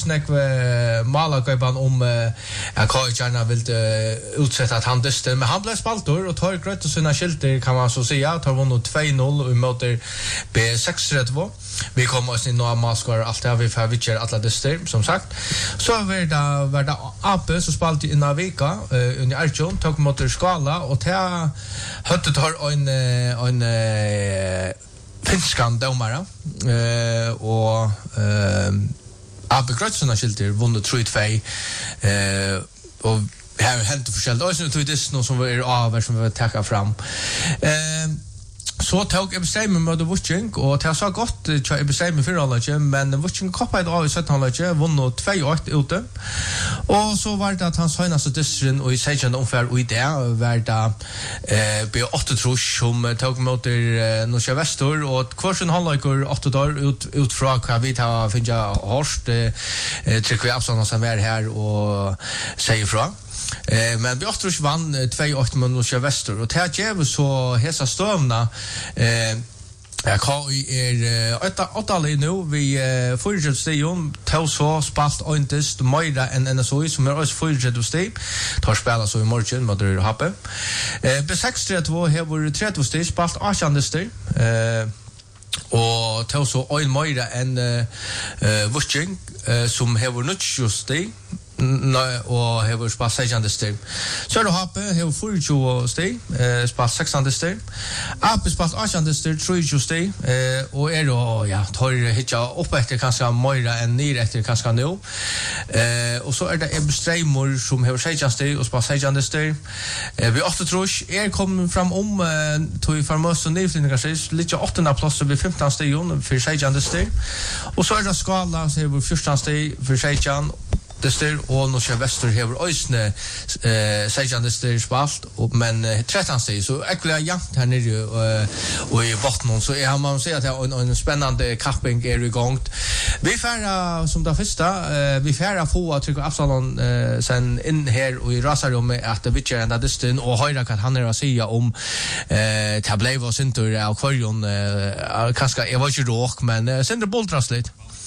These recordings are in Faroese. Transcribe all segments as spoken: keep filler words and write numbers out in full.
Snack Malagöban om att Kai gärna ville utsätta att han dyste, men han blev spaltor och tar gröt och sina skilter kan man så säga. Tar vunnit två noll och möter B sex två. Vi kommer oss in några maskar allt det vi får vitcher alla dyster som sagt. Så var det var det Ape så spalt i Navika under Arjon tog mot skala och ta hade tar en en finskan domare eh och eh Abe Grötsson skilter vunnit tre två eh och här hänt förskällt och så tog det någon som var av som vi tacka fram. Eh så tog jag bestämma med det Watching och det så gott jag bestämma för alla men Watching koppade av i sjutton vunnit två åtta ute. Och så var det att han sa nästa distrin och i sejan ungefär och i det var det eh B åtta trusch som tog mot der Norska Västor och kvarsen halvlekor åtta dagar ut ut från vad vi har finja Horst eh tycker vi absolut som är här och säger från. Eh men vi åter vann två åtta mot Norska Västor och det ger så hesa stövna eh jag har er åtta åtta nu vi förut station tar så spalt ointest Moira en en så som är oss förut steg tar spela så i morgon med det happe eh B sex två här var det tre steg spalt åttonde steg eh och tar så oil Moira en eh Watching som har varit just steg nej och har varit spalt sextonde steg så då happe har förut steg eh spalt sextonde steg upp spalt åttonde steg tre steg eh och är då ja tar hitcha upp efter kanske Moira en ner efter kanske nu eh och så är det Ebstremor som har sextonde steg och spalt sextonde steg eh vi åtta trusch är kommer fram om tog farmös och nedflyttningar så lite åttonde plats vid femtonde steg för sextonde steg och så är det skala så är fjortonde steg för sextonde Dester och Norska Väster har ösne eh sextonde steg spalt och men trettonde steg så äckliga jämnt här nere och i botten så är man säger att det är en spännande capping är igång. Vi färra som det första vi färra få att trycka Absalon sen in här och i rasarummet att vi kör ända Dester och höra att han är att säga om eh tablev och centur av kvarjon kanske jag var ju råk men sen det boltras lite.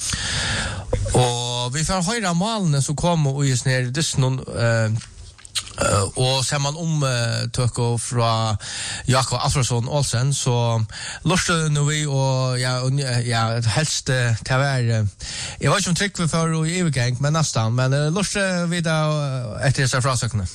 Och vi får höra malen så kommer och just ner det någon eh Uh, och ser man om uh, Töko från Jakob Alfredsson Olsen så lustade nu vi och ja och, ja helst uh, det var uh, jag var som tryck för och i övergång men nästan men uh, lustade vi då uh, efter så frasökna.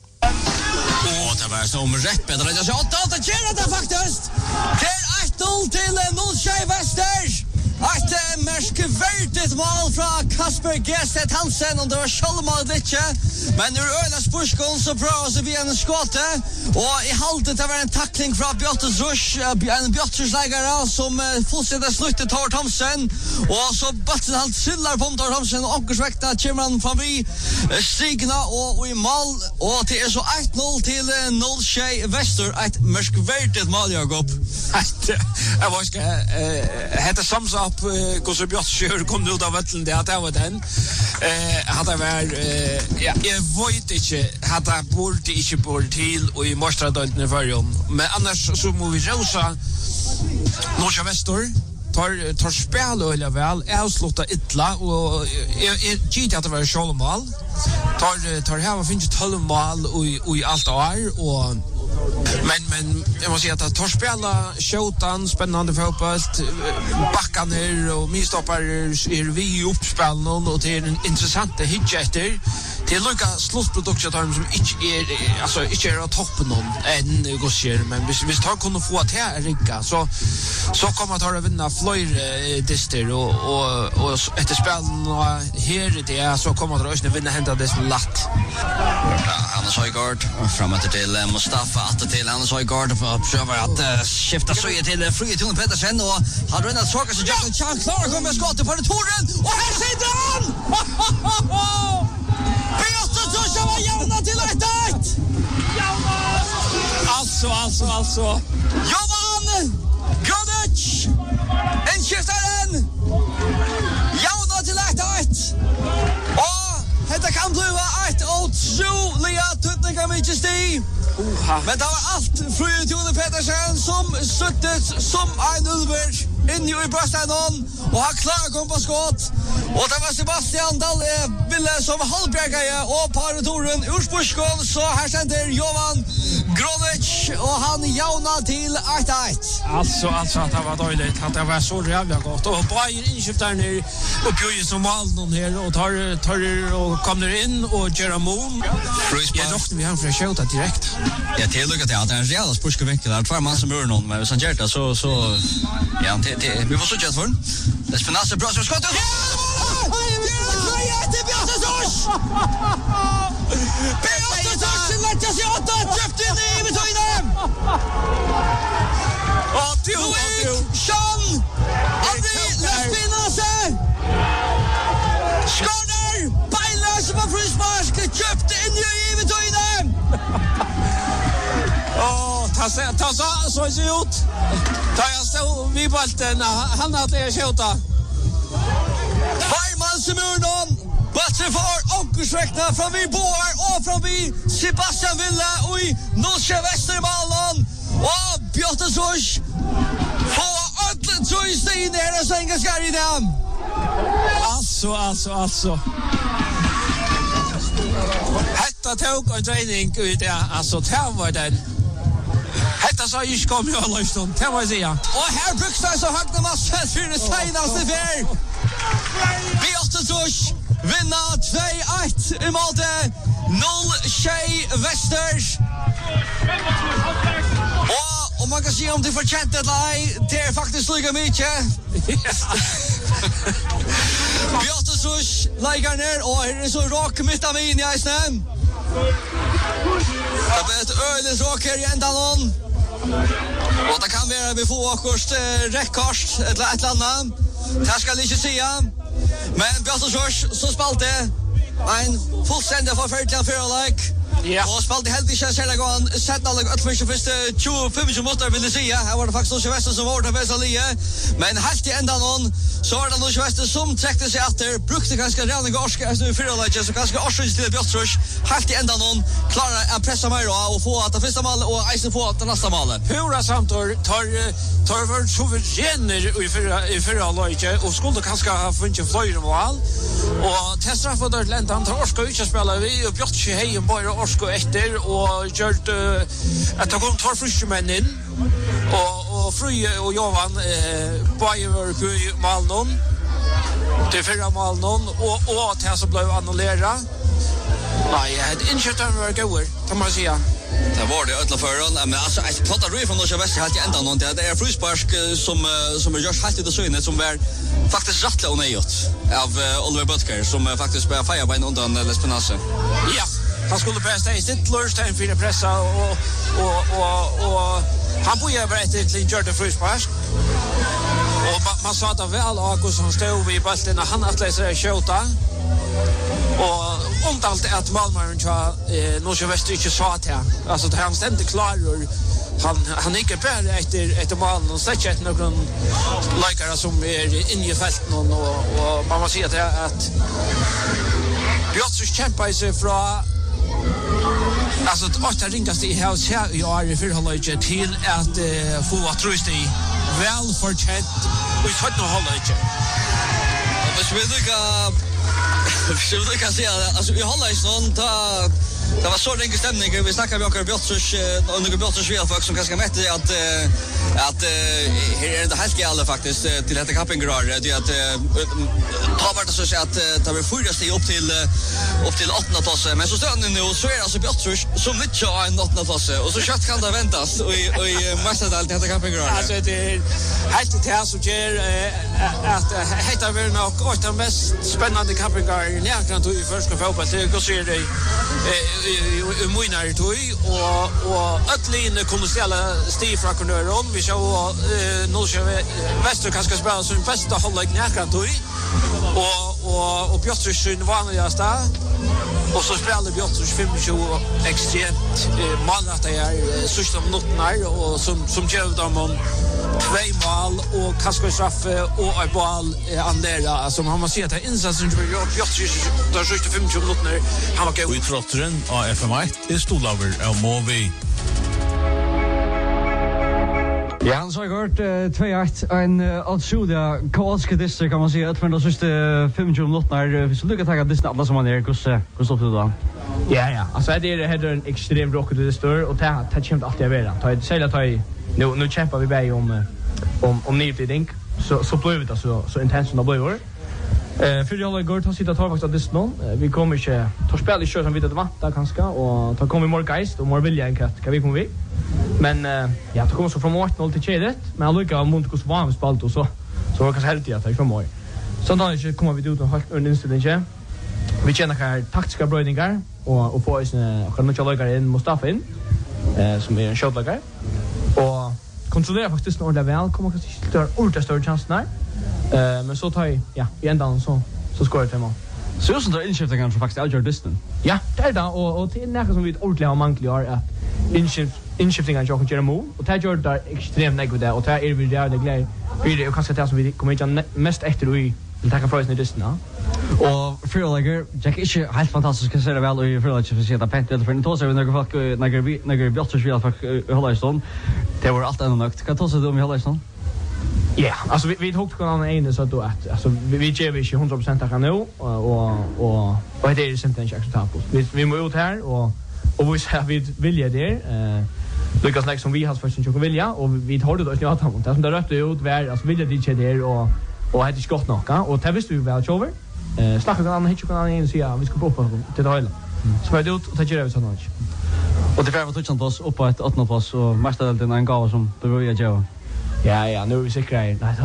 Och det var som rätt bättre att jag sa att det gör det faktiskt. Det är ett noll till Norska Väster. Ett märkvärdigt mål från Kasper Gestet Hansen och det var självmål lite. Men ur öna spurskån så bra så vi en skåte. Och i halvtid det var en tackling från Bjottes Rush, en Bjottes lägare som fullständigt slutet tar Thomsen. Och så batten han sillar på tar Thomsen och ankersväckta kommer han fram vid stigna och i mål. Och det är så ett noll till Norska Väster. Ett märkvärdigt mål, Jakob. Jag var ska heter sums up Gosse Björtsjör kom ut av vattnet det att var den eh hade var ja jag vet inte hade borde inte borde till och i Mostradalten i förjon men annars så må vi rosa Norska Väster tar tar spel och eller väl avsluta illa och är git att det var självmål tar tar här var finns tolv mål och i allt år och men men jag måste säga att tar spela showtan spännande fotboll backa ner och misstoppar är vi uppspel någon och det är en intressant hitchetter det är lika slutprodukt som inte är alltså inte är toppen någon än gossier men hvis hvis tar kunde få att här rigga så så kommer att ha vinna flyr dister och och och efter spelen här det är så kommer att vinna hända det lätt. Anders Højgaard framåt till Mustafa att till Anders Højgaard för att försöka att uh, skifta så till Fröjton Pettersen och har runnit saker så Jack chans klar kommer skottet på Toren och här sitter han. Peter Tusch var jämna till ett. Alltså alltså alltså. Jovan Godic. En skiftaren. Jämna till ett. Och detta kan bli ett otroliga tutningar med just det. Men det var allt Fröjd Tone Pettersen som suttit som en ulver in i bröstenen och han klarar kom på skott. Och det var Sebastian Dalle ville som halvbjergare och paratoren ur spurskål så här sänder Jovan Grovic och han jauna till ett ett. Alltså, alltså att det var dåligt. Att det var så jävla gott. Och Bayern inköpte ner och bjöd som all någon här och tar, tar och kommer in och gör mål. Jag råkade vi hem för att skjuta direkt. Ja, till lycka till att det är en rejäl spurskåvinkel. Det är två man som gör någon, men hvis han gör det så... så ja, det, det, vi får så gett för den. Det är spännande bra som skott. Det är Björnsons! Björnsons lägger sig åtta, köpt in i betygen! Och du, och du! Sean! André Lespinase! Skårdar! Beinlös på frispark! Köpt in i betygen! Åh, ta så ta så så ser ut. Ta jag stå vid bollen. Han hade jag skjuta. Fajman Simurnon! Bättre för Onkusräkna från vi Boar och från vi Sebastian Villa och i Norske Västermallen och Björtesors får ödlen tjojst in i hela sänga skarridan. Alltså, alltså, alltså. Hetta tog och träning ut det. Alltså, det var den. Hetta så ich kom ju alla stund. Det var det. Och här Bruksberg så högt när man sett för det senaste för. Björtesors vinner två ett i målet. noll tjej Västers. Och, och man kan se om det förtjänt eller ej. Det är faktiskt lika mycket. Björtesors lägger ner och här är så rak mitt av in i isen. Det blir ett öligt rak här i ändan. Och det kan vara vi får akkurst räckkast eller ett eller annat. Det ska jag inte säga. Men Björtesors så spalte en fullständig förfärlig förlägg. Ja. Och spalte helt inte själva gång sätta alla att första första tjugofem minuter vill jag säga. Här var det faktiskt Norske Väster som var det bästa lie. Men helt i ändan någon så var det Norske Väster som träckte sig efter. Brukte ganska redan gorska efter i förlägg så ganska orsök till Björtesors. Helt i ändan någon klarar att pressa mer och få att första mål och Eisen få att nästa mål. Pura samtor tar tar för suveräner i för i förlägg och skulle kanske ha funnit fler mål. Och Tesra för det lända han tror ska inte spela vi och Björtesors hejen bara orsko efter och gjort att ta kom tar frushmen in och och Fry och Jovan eh Bayern på Malmö till förra Malmö och och till så blev annullerat. Nej, det inköpte var goer, kan man säga. Det var det ödla förrän, men alltså jag pratar ju från Norske Väster helt i ändan någon det är frispark som som görs helt i det synet som var faktiskt rätt och nejot av Oliver Butker som faktiskt börjar fire på en undan Lespinase. Ja. Han skulle pressa i sitt lunchtime för att pressa och, och, och, och han började berätta till Jordan Fryspark. Och man, man sa att väl August som stod vid bollen när han att läsa det skjuta. Och omtalt att Malmö tror eh, Norske Väster inte sa att här. Alltså det han stämde klar och han han gick bara efter efter mål och sätter ett någon likare som är inne i fältet och, och, och man måste säga att, att Björtesors kämpar sig från alltså det åtta ringaste i hus här i år i förhållande till att uh, få att trösta i väl förtjänt och i sådana hållande. Hvis vi lycka hvis vi lycka säga alltså i hålla i sånt det var så ringa stämning vi snackar med Jakob Björtesors och några Björtesors folk som kanske mätte att att här är det helt galet faktiskt till detta campingrar det att ta vart så att ta vi fyra steg upp till upp till åttonde plats men så står nu så är det alltså Björtesors som inte har en åttonde plats och så kött kan det väntas och i och i mästardal detta campingrar. Alltså det är helt det här så ger att heter väl nog och den mest spännande campingrar i närheten till första fotboll det går så det i Muinar tui och och Ötlin kunde ställa Steve Frakonöron vi så Norske Väster kanske spela som bästa hållag nära tui och och och Björtesors vanligaste och så spelar Björtesors femtio extremt målrätta är sista minuterna och som som ger dem två mål och Kaskar straffe och ett mål Andera som han måste säga att insatsen för Björtsjö där sjuttio fem minuter han var god. Vi trottren av F M ett är stolaver av Movi. Ja, han så gjort två ett en otrolig kaotisk distrikt kan man säga att för de sista tjugofem minuterna vi så lyckas ta det alla som man är hur hur står det då? Ja ja, alltså det är det en extrem rocket det står och ta ta kämpa alltid över. Ta säga ta nu nu kämpar vi bäj om om om ni think så så blev det så så intensivt då blev det. Eh för jag går att sitta tar faktiskt det någon. Vi kommer inte ta spel i kör som vi det vatta kanske och ta kommer mer geist och mer vilja en katt. Kan vi komma vi? Men uh, ja, det kommer så från åtta noll till tjugo, men jag lyckas mot hos varm spalt och så så var det helt helt att från mig. Så då inte kommer vi ut och halt en incident. Vi känner här taktiska brödningar och och få oss och kan inte lägga in Mustafa in eh som är en shotläggare. Och kontrollera faktiskt när det väl kommer kanske större ordet större chans där. Eh men så tar jag ja, i ändan så så skorar det mål. Så just det inskiftar kanske faktiskt Alger Distan. Ja, det är det och och det är något som vi ordentligt har manglar att inskift inskifting av Jochen Jeremo och det gör det extremt negativt och det är vi där det glädje. Vi det kan säga som vi kommer inte mest efter i vill tacka för oss i Distan. Och Frölager, Jack är ju helt fantastisk att se det väl och Frölager för sitta pent eller för en tås över några folk några vi några Björtsjö vill folk hålla i stånd. Det var allt ändå nökt. Kan tås det om vi håller i stånd? Ja, alltså vi vi tog kan en så då att alltså vi vi ger vi hundra procent kan nu och och och det är ju inte acceptabelt. Vi vi måste ut här och och vi har vi vilja där eh Lucas Next som vi har först och vilja och vi har det då snart han det som det rätt ut vär alltså vilja det inte där och och hade skott något och det visste vi väl över. Eh snackar kan han inte kan han in så ja vi ska på på till det hela. Så var det ut och ta det så något. Och det var touchan oss upp på ett åttonde plats och mästerdelten en gåva som det var ju jag. Ja, ja, nu är vi säkra. Nej, då.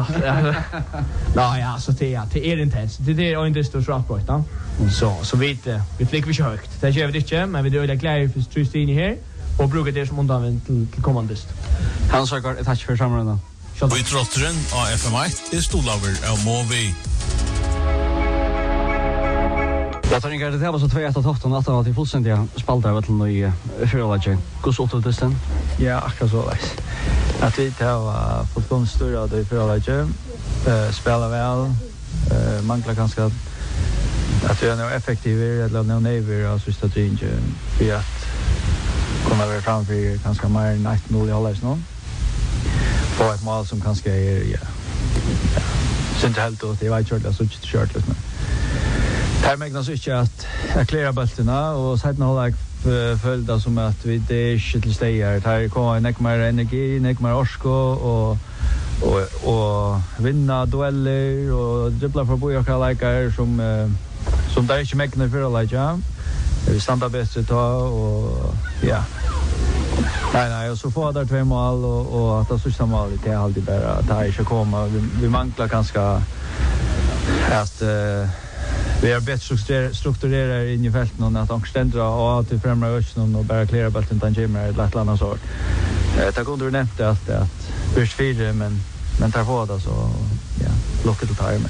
Nej, ja, så det är det är intensivt. Det är inte så svårt på utan. Så så vi vi flickar vi kör högt. Det gör vi inte, men vi gör det glädje för Tristin här och brukar det som undan till till kommandist. Han söker ett touch för samrunda. Vi trottren av F M ett är stolaver av Movi. Jag tar inga det här var så två ett åtta åtta åtta till fullständiga spaltar vet du i Frölager. Hur så åt det sen? Ja, akkurat så vis. Att vi tar fått kom stora då i Frölager. Eh spelar väl eh manglar ganska att vi är nog effektiva eller nog nöjda alltså strategin för att kunna vara framför ganska mer än ett noll i hållas nu. På ett mål som kanske är ja. Sen det helt åt det var kört alltså inte kört liksom. Här mägnas inte att erklära bultarna och sedan hålla följda som att vi det är inte till stegar. Här kommer nek mer energi, nek mer orsko och och och vinna dueller och dribbla för boja likar som som där inte mägnar för alla ja. Vi stannar bättre då och ja. Nej nej, och så får där två mål och och att det så samma mål det är alltid bara att det inte komma vi, vi manglar ganska att uh, vi är bättre strukturerar in i fältet någon att angständra och att vi främra ösnen och bara klara bollen utan Jimmer ett annat sort. Eh ta kunde du nämnt att att först fyra men men tar på det så ja, locka till time.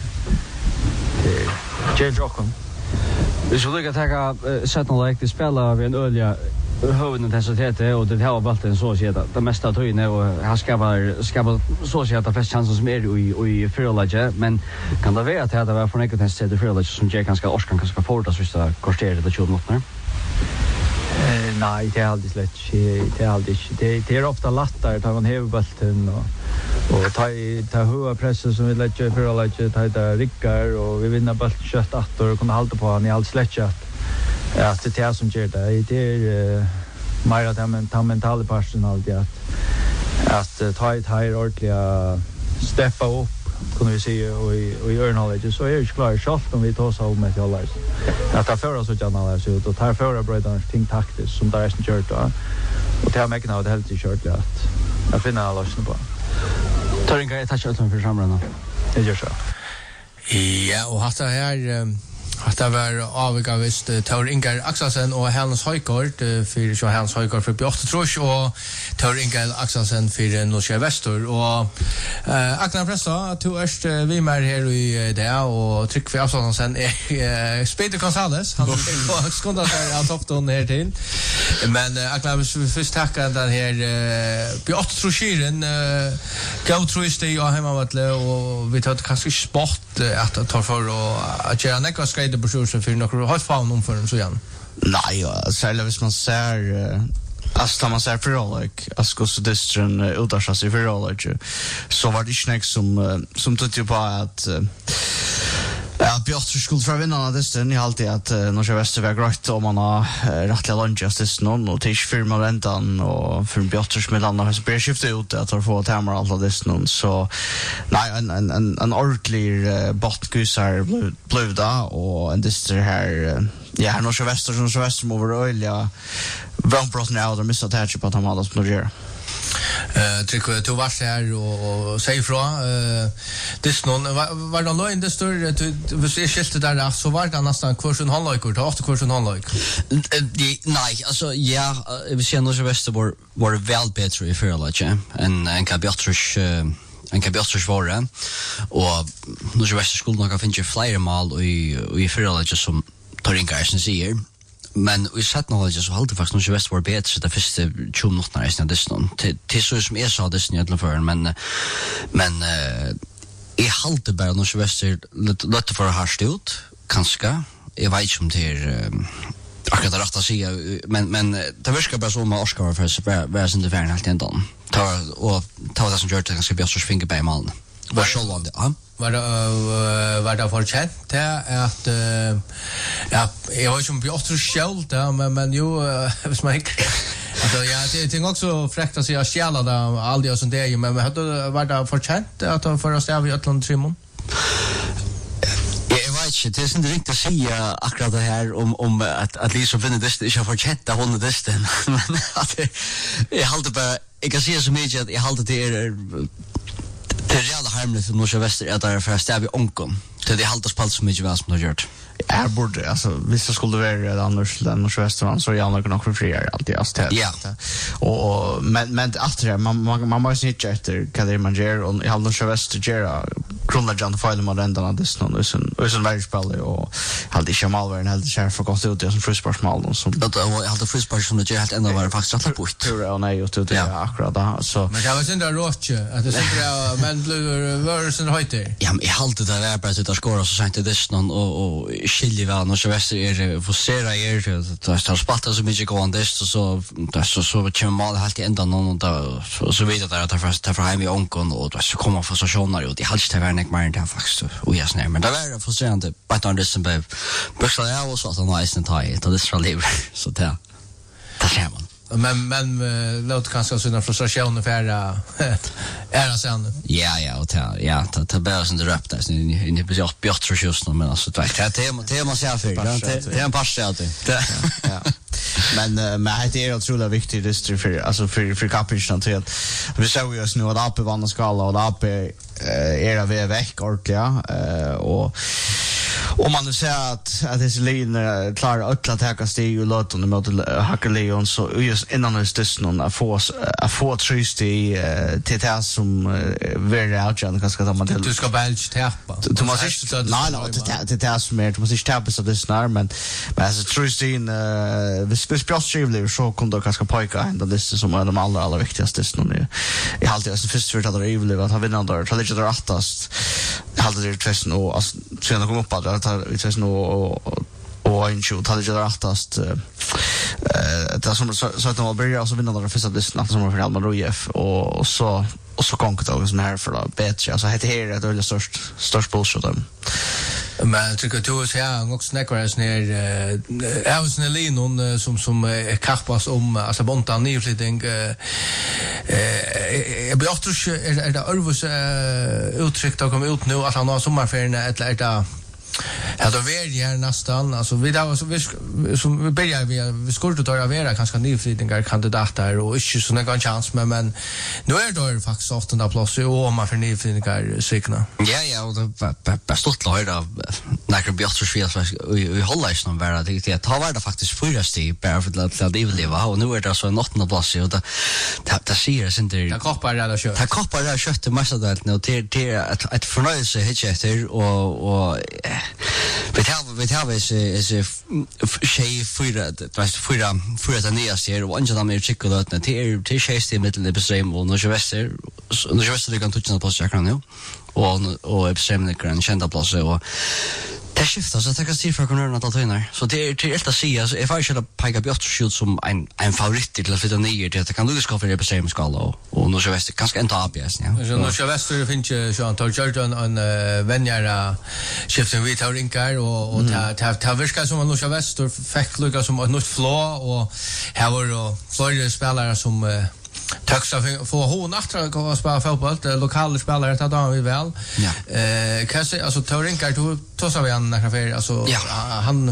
Det James Rockon. Vi skulle lägga ta sätta något like det spela vi en ölja huvudintensiteten och det här bollen så att säga det mesta tror jag och här ska vara ska vara så att säga att flest chanser som är i i Frölager men kan det vara att det var för något intensitet i Frölager som jag kanske orskan kanske forta så så kostar det tjugo minuter. Eh nej, det är aldrig lätt. Det är aldrig det det är ofta lättare att man häver bollen och och ta ta höga pressen som vi lägger för alla att ta det rickar och vi vinner bollen kött att och kunna hålla på han i allt släckat. Ja, det är som gör det. Det är mer att han tar mentala parten alltid att att ta ett här ordentliga steppa upp kunde vi se och i och i knowledge så är det klart schysst om vi tar så med till alla. Att ta för oss och janna så då tar för bröderna ting taktiskt som där är sen kört då. Och det har mig knappt helt i kört att att finna alla lösningar på. Tar inga ett touch utan för samrunda. Det gör så. Ja, och hata här Det var avvika visst Tor Ingar Axelsen og Hans Højgaard for så Hans Højgaard for Bjørte Trus og Tor Ingar Axelsen for Norske Vestor og uh, Agnar Pressa to erst uh, vi mer her i det og Trygg for Axelsen er uh, Speter Gonzales han er skunda seg av toppton her til men uh, Agnar først takka den her uh, Bjørte Trusiren uh, gå trus det og hemmavatle og vi tar kanskje sport uh, at tar for å gjøre nekva skreide på sjursen for noen har faun om for dem så igjen. Nej, särskilt hvis man ser alltså när man ser förhållik alltså så distren utar sig förhållik så var det snack som som tog ju på att ja, Björn skulle få vinna den disten. Jag alltid att uh, Norske Vestor var greit om man har uh, rättliga lunches disten och till firma väntan och för Björn som landa har spelat skiftet ut att ha fått hemma alla disten så nej en en en en ordentlig uh, bottgusar blev där och en dister här uh, ja Norske Vestor som Norske Vestor över öliga vänbrott nu och missat här på att han hade som det Eh Tryck to vars här och, och säg från eh det någon var, var det någon det större vi ser skilt där så var det nästan kursen handlike och efter kursen handlike. Nej, alltså ja, vi ser nog Väster var var väl bättre i förra än en Kabiotrus en Kabiotrus var det och nog Väster skulle nog ha finna fler mål i i förra som Torringarsen säger. Men vi sett nog så halt det faktiskt nog Väst var bättre det första tjugo minuterna i snart dessutom till till så som är så det snälla för men men är halt det bara nog Väst lite för harst ut kanske jag vet inte om det är akkurat det rätta säga men men det verkar bara som Oscar för så var sen det värn helt ändå ta och ta det som gör det ganska bra så finger på malen var så långt ja var det uh, var det fortjent det att uh, ja jag har ju som Björn själv där men men ju uh, hvis man inte alltså ja det är också fräckt att säga stjäla där all det som det är men hade var det fortjent att ta för oss av i Atlant Trimon. Jag vet inte, det är inte riktigt att säga akkurat det här om, om att, att Lisa vinner det inte har fortjent att hålla det men att jag håller bara jag kan säga så mycket att jag håller det är det är redan harmligt för Norske Vestor att det är för att stäva i ånkom det är halta spalt så mycket väl som det har gjort. Jag borde, alltså, hvis det skulle vara annars den Norske Vestor så är jag nog för friare alltid. Alltså, ja. Och, och, men, men att det man, man, man måste inte efter vad det är man gör och jag har Norske Vestor gör grundläggande fejl med den där distan och sen och sen världsspel och hade inte malvern helt kär för gott ut som frisparksmål och så. Det var hade frispark som det gör helt ändå var faktiskt rätt bort. Tror jag nej och det akkurat då så. Men det var synd att råtje att det synd men blev versen höjter. Ja, men jag hade det där bara att skora så sent det distan och och skilje väl Norske Vestor är forcera er det har spattat så mycket gående så så så så kommer mal helt ända någon då så vidare där att ta för ta för hem i onkon och då så kommer frustrationer ut i halvt nek mer än faktiskt och jag snär men det var frustrerande på att undersen blev började jag och så att han nice and tight och det ska leva så där det ser man men men låt kanske såna frustrationer för är det sen ja ja och ta ja ta ta bara sen det röpt där i i på Björn just nu men alltså det är tema tema så för det är en pass alltid ja men men det är otroligt viktigt det för alltså för för kapitchen till vi såg ju nu att uppe vann skala och uppe är vi veck ordentligt och om man nu säger att att det är lin klar att ta steg och låta dem mot Hackeleon så just innan det stod någon att få att få trust i till det som very out och kanske att man du ska belge täppa du måste inte nej nej det det som är du måste inte täppa så det snär men men alltså trust in vi speciellt så kunde kanske pojka ända det som är de allra allra viktigaste snön i alltid alltså först för att det är väl att ha vinnande där tror jag det rättast hade det tvisten och alltså sen kom upp att det tvisten och och en shoot hade det rättast eh det som så att de börjar alltså vinna där första listan som för Real Madrid och så och så konkat också som här för då bättre alltså heter här det är det störst störst bullshit dem. Men tycker du att jag också snackar ner Elsen Elinon som som kappas om alltså bonta nyflyttning eh jag blir tror är det Örvus uttryckt att komma ut nu att han har sommarferien eller är det Ja, då är det här nästan, alltså vi där så vi som vi börjar vi vi skulle ta vara kanske nyflytningar kandidater och inte så någon chans men men nu är det faktiskt åttonde plats och man för nyflytningar sikna. Ja, ja, och det är stort lag av när Björtsfors vi håller ju någon vara det det har varit faktiskt fyra steg bara för att det vill leva och nu är det så en åttonde plats och det det ser det inte det koppar det kött. Det koppar det kött massa där nu till till ett ett förnöjelse hitcher och och vi tar vi tar vi så så tjej fyra det var fyra fyra det nya ser och inte de är chickolötna till till tjejst i mitten på Ström och nu väster nu väster det kan toucha på sig kan nu och och Ström kan kända plats och det skiftar så att jag kan se för kunna att ta in där så det är till att säga så if I should pika Björtsfors som en en favorit till att flytta ner det kan du ska för det på Ström skala och nu väster kanske inte A B S ja så nu väster finns ju Jean Torjordan en vänjara skiften vi tar inkar och och ta ta viska som nu väster fick lucka som ett nytt flå och här var då flera spelare som taxa för hon efter att spela fotboll det lokala spelare tar då vi väl eh kanske alltså Torinkar då tar så vi an när för alltså han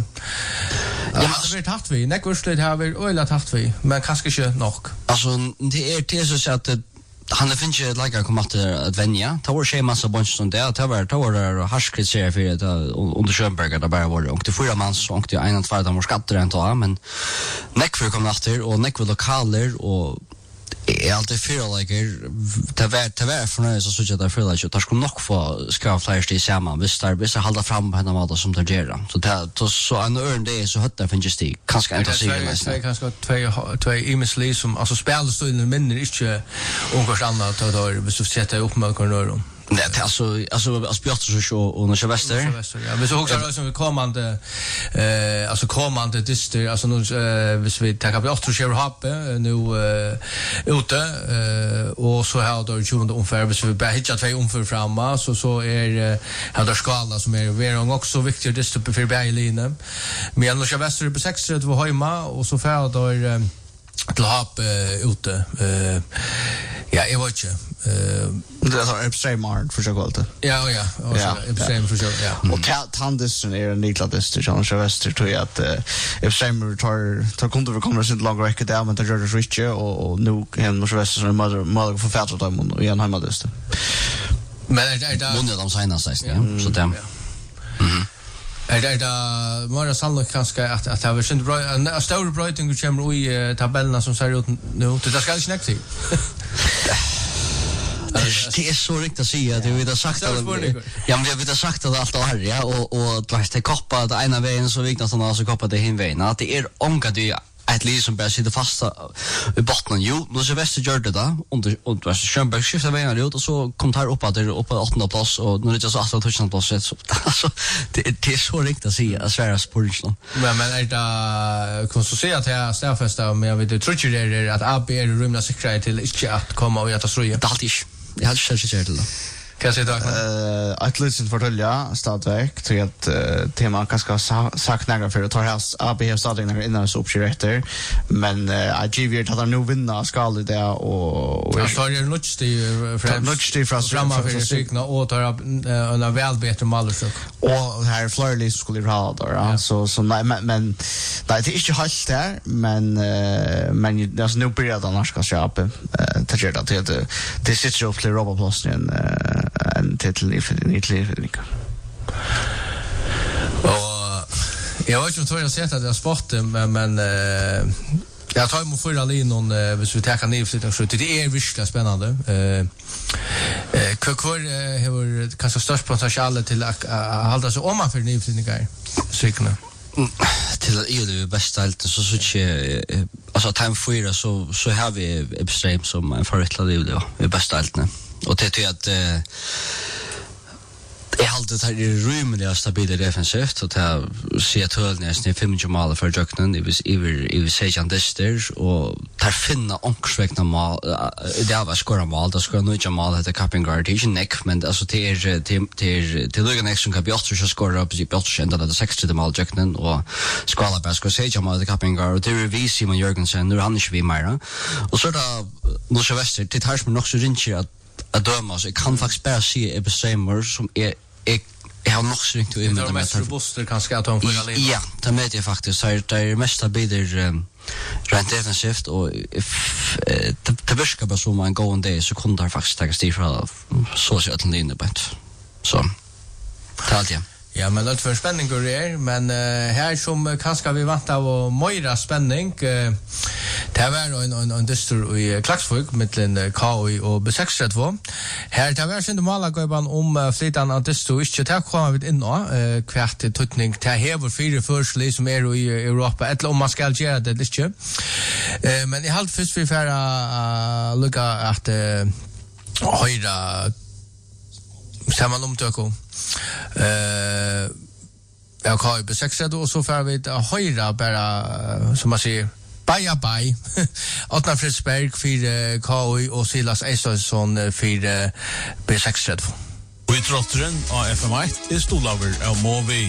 ja han har tagit vi när kurslet har vi öla tagit vi men kanske inte nog alltså det är det så att han det finns ju like att komma till att vänja ta vår schema så bunch som det ta var ta var harskrit ser för det under Schönberg där bara var och det fyra man så och det en och två där var skatter ändå men neck för kommer efter och neck för lokaler och är alltid för like det var det var för när så så att jag för like att ska nog få ska flyga till samma visst där visst hålla fram på den måten som det gör så det så en örn det så hött det finns det kanske inte så mycket det kanske två två immensely som alltså spelar så in minne inte ungefär annat då visst så sätter upp med kornor det alltså alltså as Björtsfors och och Väster. Ja, vi så också som kommande eh alltså kommande distrikt alltså nu hvis vi tar Björtsfors och Happe nu ute eh och så här då tjugonde ungefär hvis vi bara hittar två ungefär framme så så är här där skala som är väl också viktigt distrikt för Berlin. Men nu Väster på sex det var hemma och så för då till Happe ute eh ja, jag vet inte. Det är extremt hard för sig alltid. Ja, ja. Ja, extremt för sig. Ja. Och tandisten är en Niklas Dister John Sylvester tror jag att extremt tar tar kunde vi kommer sin långa räcka där men det gör det rich och nu hem och Sylvester som mother mother för färdar dem och igen hemma det. Men är det där många de signar sig så där. Mhm. Är det där mer sannolikt kanske att att det har synd bra en stor brötning och kommer i tabellerna som ser ut nu. Det ska inte snacka. Det är så riktigt att säga att vi har sagt att ja men vi har sagt att allt är ja och och det är koppa det ena vägen så viktigt att han så koppa det hin vägen att det är omgått det ett liv som bara sitter fast i botten jo nu så Väster gör det då under och var Schönberg skiftar vägen ut och så kom tar upp att det upp på åttonde plats och nu är det så åttonde plats så alltså det det är så riktigt att säga att Sverige sportsligt men men är det kan så säga att jag stäffesta men jag vet det tror ju det att A B är rumna säkert till inte att komma och äta ströja det alltid jag hade själv sett det då kan jag säga att ett litet förtälja stadverk till att tema kanske sagt några för att ta häst A B starting när innan så uppskriver men I G V hade nu vinna skall det och jag står ju nutch det främst nutch det främst framma för signa och tar en väl bättre målsök och här Florley skulle ha då så så men men det är inte helt där men men alltså nu börjar det annars ska köpa det gör det det sitter upp till Robert Plosnian en titel i Nitliv. Och jag vet inte hur jag sett att jag sportar men men jag tar emot förra linan hvis vi tar nyflyttning så det är virkelig spännande. Eh Kvar har kanske störst potential till att hålla sig om man för nyflyttningar. Cyklarna. Till är det bästa allt så så inte alltså time fyra så så har vi extrem som en förrättla liv då. Det bästa allt nu. Och det är att eh jag håller det här i rummet det är stabilt defensivt och det ser till nästan femtio mål för Jöknen det var över över sejan disters och tar finna onksvägna mål det var skora mål det ska nog inte mål det capping guard är neck men alltså det är till till till Lugan action kan Björtsfors ska skora upp i Björtsfors ända det sextio mål Jöknen och skala bäst ska sejan mål det capping guard det är vi Simon Jörgensen nu han inte vi mer och så då nu så väster det har som nog så rincher att att döma så jag kan faktiskt bara se Ebbe Streimer som är är Jag har nog synkt till med de mest robuster kanske att de får alla. Ja, det med det faktiskt så det är mesta bider rent defensivt och det börjar bara som en gång det så kunde det faktiskt ta stig från så så att det inne på så talat ja. Ja, men det för spänning går det men uh, här som kanske vi vant av och mera spänning uh, det var en en en distur i Klaksvik mellan K O och B sex två. Här det var synd måla gåban om uh, flitan av distur inte ta komma vid in och uh, kvart tutning ta hever fyra försli som är i Europa eller om man ska göra det det inte. Uh, men i halt först vi för uh, lucka att uh, höra samman om töko. Eh jag har ju sex och så får vi höra bara som man säger bye bye. Otna Fridsberg för K O och Silas Eisonsson för B sex två. Vi trottren av F M ett är stolaver av Movi.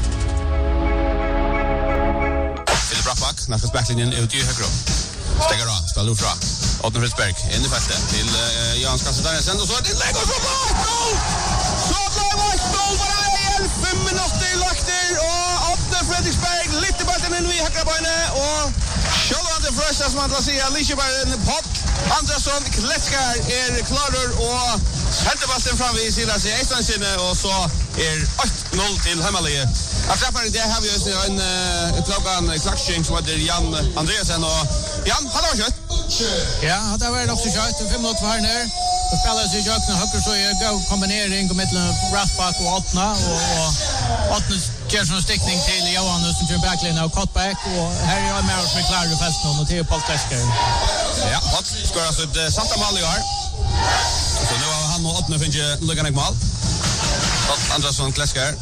Philip Rappback, nästa backlinjen ut i högra. Stegar av, spelar fra. Otna Fridsberg in i fältet till uh, Jan Skassedaren sen och så ett inlägg och så mål! Så blev det mål bara i fem minuter lagt där och Otna Fredriksberg lite bollen in i högra benet och Charlotte Frösta som man säger lite bara en pop. Andersson Kletskar är klarar och sätter bollen fram vid sidan sig Eistan sinne och så är åtta noll till Hemmalie. Att träffar det har vi ju en uh, klockan klaxing som heter Jan Andreasen och Jan hade varit kött. Ja, det var också kött fem minuter var ner. Och spelar sig jag kan höra så är go kombinering mellan Rappback och Otna och Otna gör sån stickning till Johan som kör backline och cutback och här är jag med oss med klar fast nu och till Paul Tesker. Ja, vad ska alltså ett satta mål i år. Så nu har han och Otna finns lugna mål. Andersson Klesker.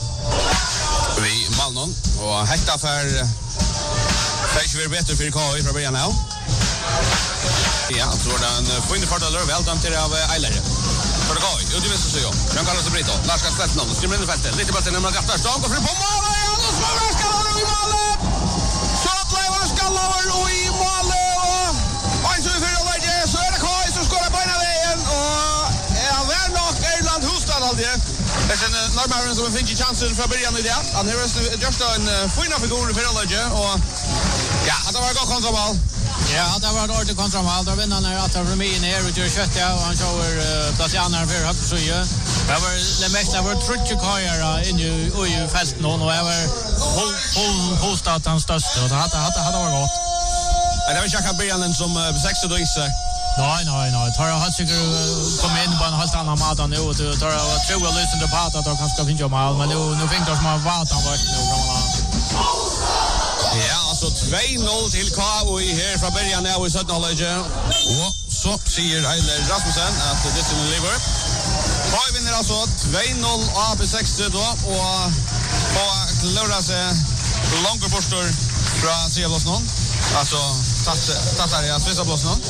Vi Malnon och hekta för Fäsch vi bättre för K I från början nu. Ja, så var det en fin fördel väl dömt till av Eilere. För det går ut i vänster så jo. Jan Carlos Brito, Lars ska släppa någon. Skriver in i fältet. Lite bollen när man rättar stång och fri på mål. Ja, då smäller skallar i målet. Så lever skallar och i målet. Och en så för det så är det K I som skorar på ena vägen och är väl nog Erland Hustad alltid. Det är en normalen som finns i chansen från början i det. Han har just en fina figur för alla och ja, det var gott kontroll. Ja, det var ett ordentligt kontramål. Då vinner han att Romin är och gör kött och han kör uh, Plasianer för högt så ju. Det var det mesta var trutch kajer in i i fältet och det var full full hostat hans största och det hade hade hade var gott. Det var Jacka Brian som sex då isar. Nej, nej, nej. Tar jag har säkert kommit in på en helt annan mat nu och tar jag tror jag lyssnar på att att kanske finns ju mål men nu nu fick de som har varit han vart nu kan Ja, alltså två noll till K O I här från början när vi satt knowledge. Och så säger Eiler Rasmussen att det är en lever. K O I vinner alltså två noll av B sex då och på klarar sig långt borstår från Seablossnon. Alltså tatt där i Seablossnon.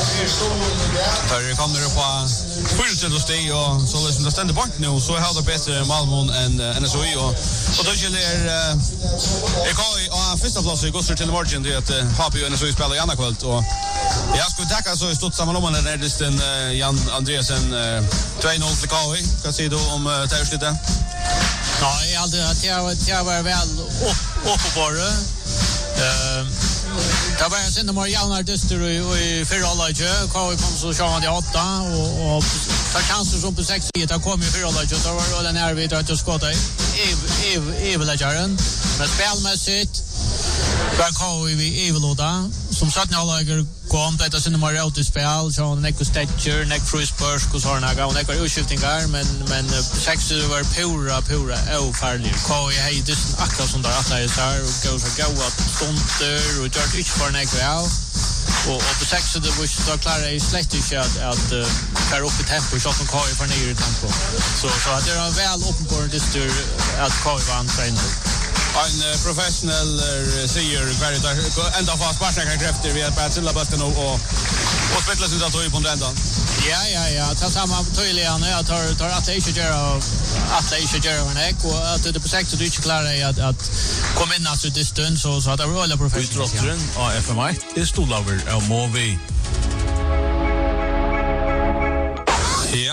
Där kommer det på fullständigt steg och så liksom det ständer bort nu så har det bättre Malmö än N S O I och och då gäller är K O I och första plats i går till margin det att H P och N S O I spelar i andra kväll och jag skulle tacka så i stort samman om den resten Jan Andreasen två noll till K O I. Vad säger du om det här slutet? Ja, jag hade att jag jag var väl uppe på det. Eh det var sen de var jävlar dyster i förra laget. K O I kom så sjön i åtta och och tar chanser som på sex det kom ju förra laget då var det när vi att skotta i i i Villageren. Men spelmässigt var K O I Eveloda som satt när lager kom det sen de var ute i spel så Nico Stetcher, Nick Frusberg och såna gånger och Nico skiftingar men men sex var pura pura ofärlig. K O I hade det akkurat som där att det är så här och gå så gå att stunter och gör inte för Nico ja. Och och på sex det var så klara i slett inte att att köra upp i tempo så att K O I för ner i tempo. Så så att det var väl öppen på det styr att K O I vann trainer. En uh, professionell uh, säger kvar ända fast Barsaka krafter vi att Batsilla Basten och och och spela sig då på den ändan. Ja ja ja, ta samma tydligen jag tar tar att det inte gör att det inte gör en ek och att det på sex så du inte klarar att att komma in alltså distans så så att det var alla professionella. Vi trottren av F M ett är stolaver av Movi. Ja,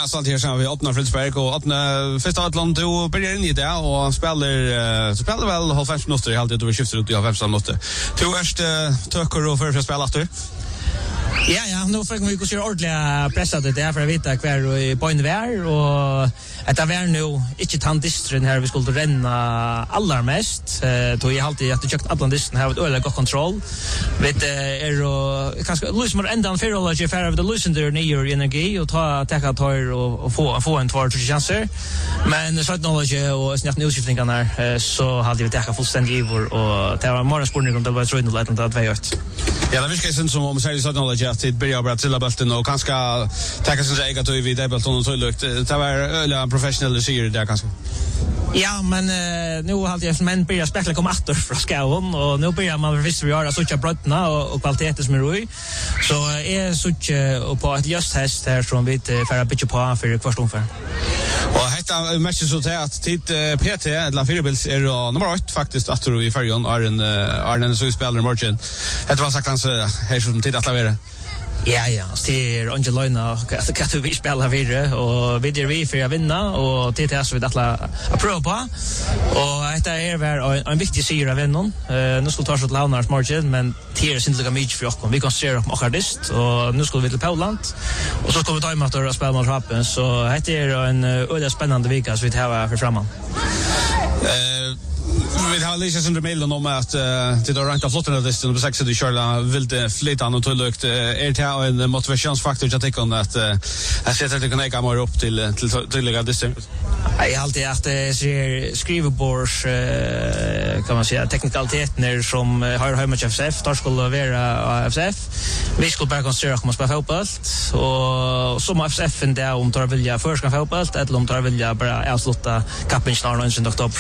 Ja, så här så vi öppnar Fridsberg och öppnar första Atlant du börjar in i det och spelar så spelar väl halv fem minuter i halvtid då vi skiftar ut i halv fem minuter. Två första töcker och för spela efter. Ja, ja, nu får vi gå så ordentliga pressade det här för att veta kvar i poäng vär och att det var nu inte tandistren här vi skulle renna allra mest. Eh då jag alltid att checka Atlantisten har ett öle god kontroll. Vet är och kanske lose mer ända för alla ju för the lose there near energi och ta ta tar och få få en två tre chanser. Men så att knowledge och snart newsskiftingarna så hade vi täcka fullständigt över och det var mer spårning om det var tror inte att det var gjort. Ja, det viskar sen som om säger så knowledge att det börjar bara till bulten och kanske täcka sin egen då vi det bulten och så lukt. Det var öle professional ser där kanske. Ja, men uh, nu har jag men börjar spela komma åter från skålen och nu börjar man visst vi har så tjocka brötna och, och kvaliteten som är roi. Så är så tjocka på ett just test här som vi för bitcha på för första omgången. Och detta matchen så att tid P T eller Firebils är nummer åtta faktiskt att du i färjan är en är en så spelare margin. Det var sagt hans här som tid att lavera. Ja, ja, det är Angelina att vi spelar vidare och vi är vi för att vinna och det är så vi alla att prova och det är väl en viktig seger av vinnaren. Uh, nu ska vi ta oss till Launars margin men det är inte lika mycket för oss. Vi koncentrerar oss på Akardist och nu ska vi till Poland och så ska vi ta emot och spela mot Rappen så det är en öde spännande vecka så vi tar för framåt. Eh vi har läst under mailen om att det har rankat flotten av listan på sex i Charla vill flytta han och till lukt är det en motivationsfaktor att tänka om att jag sätter det kan jag komma upp till till tydliga listan. Jag alltid att det ser skrivbords kan man säga teknikaliteter som har hemma F S F där skulle vara F S F. Vi skulle bara koncentrera oss på fotboll och som F S F där om tar vilja först kan fotboll eller om tar vilja bara avsluta kappen snart i oktober.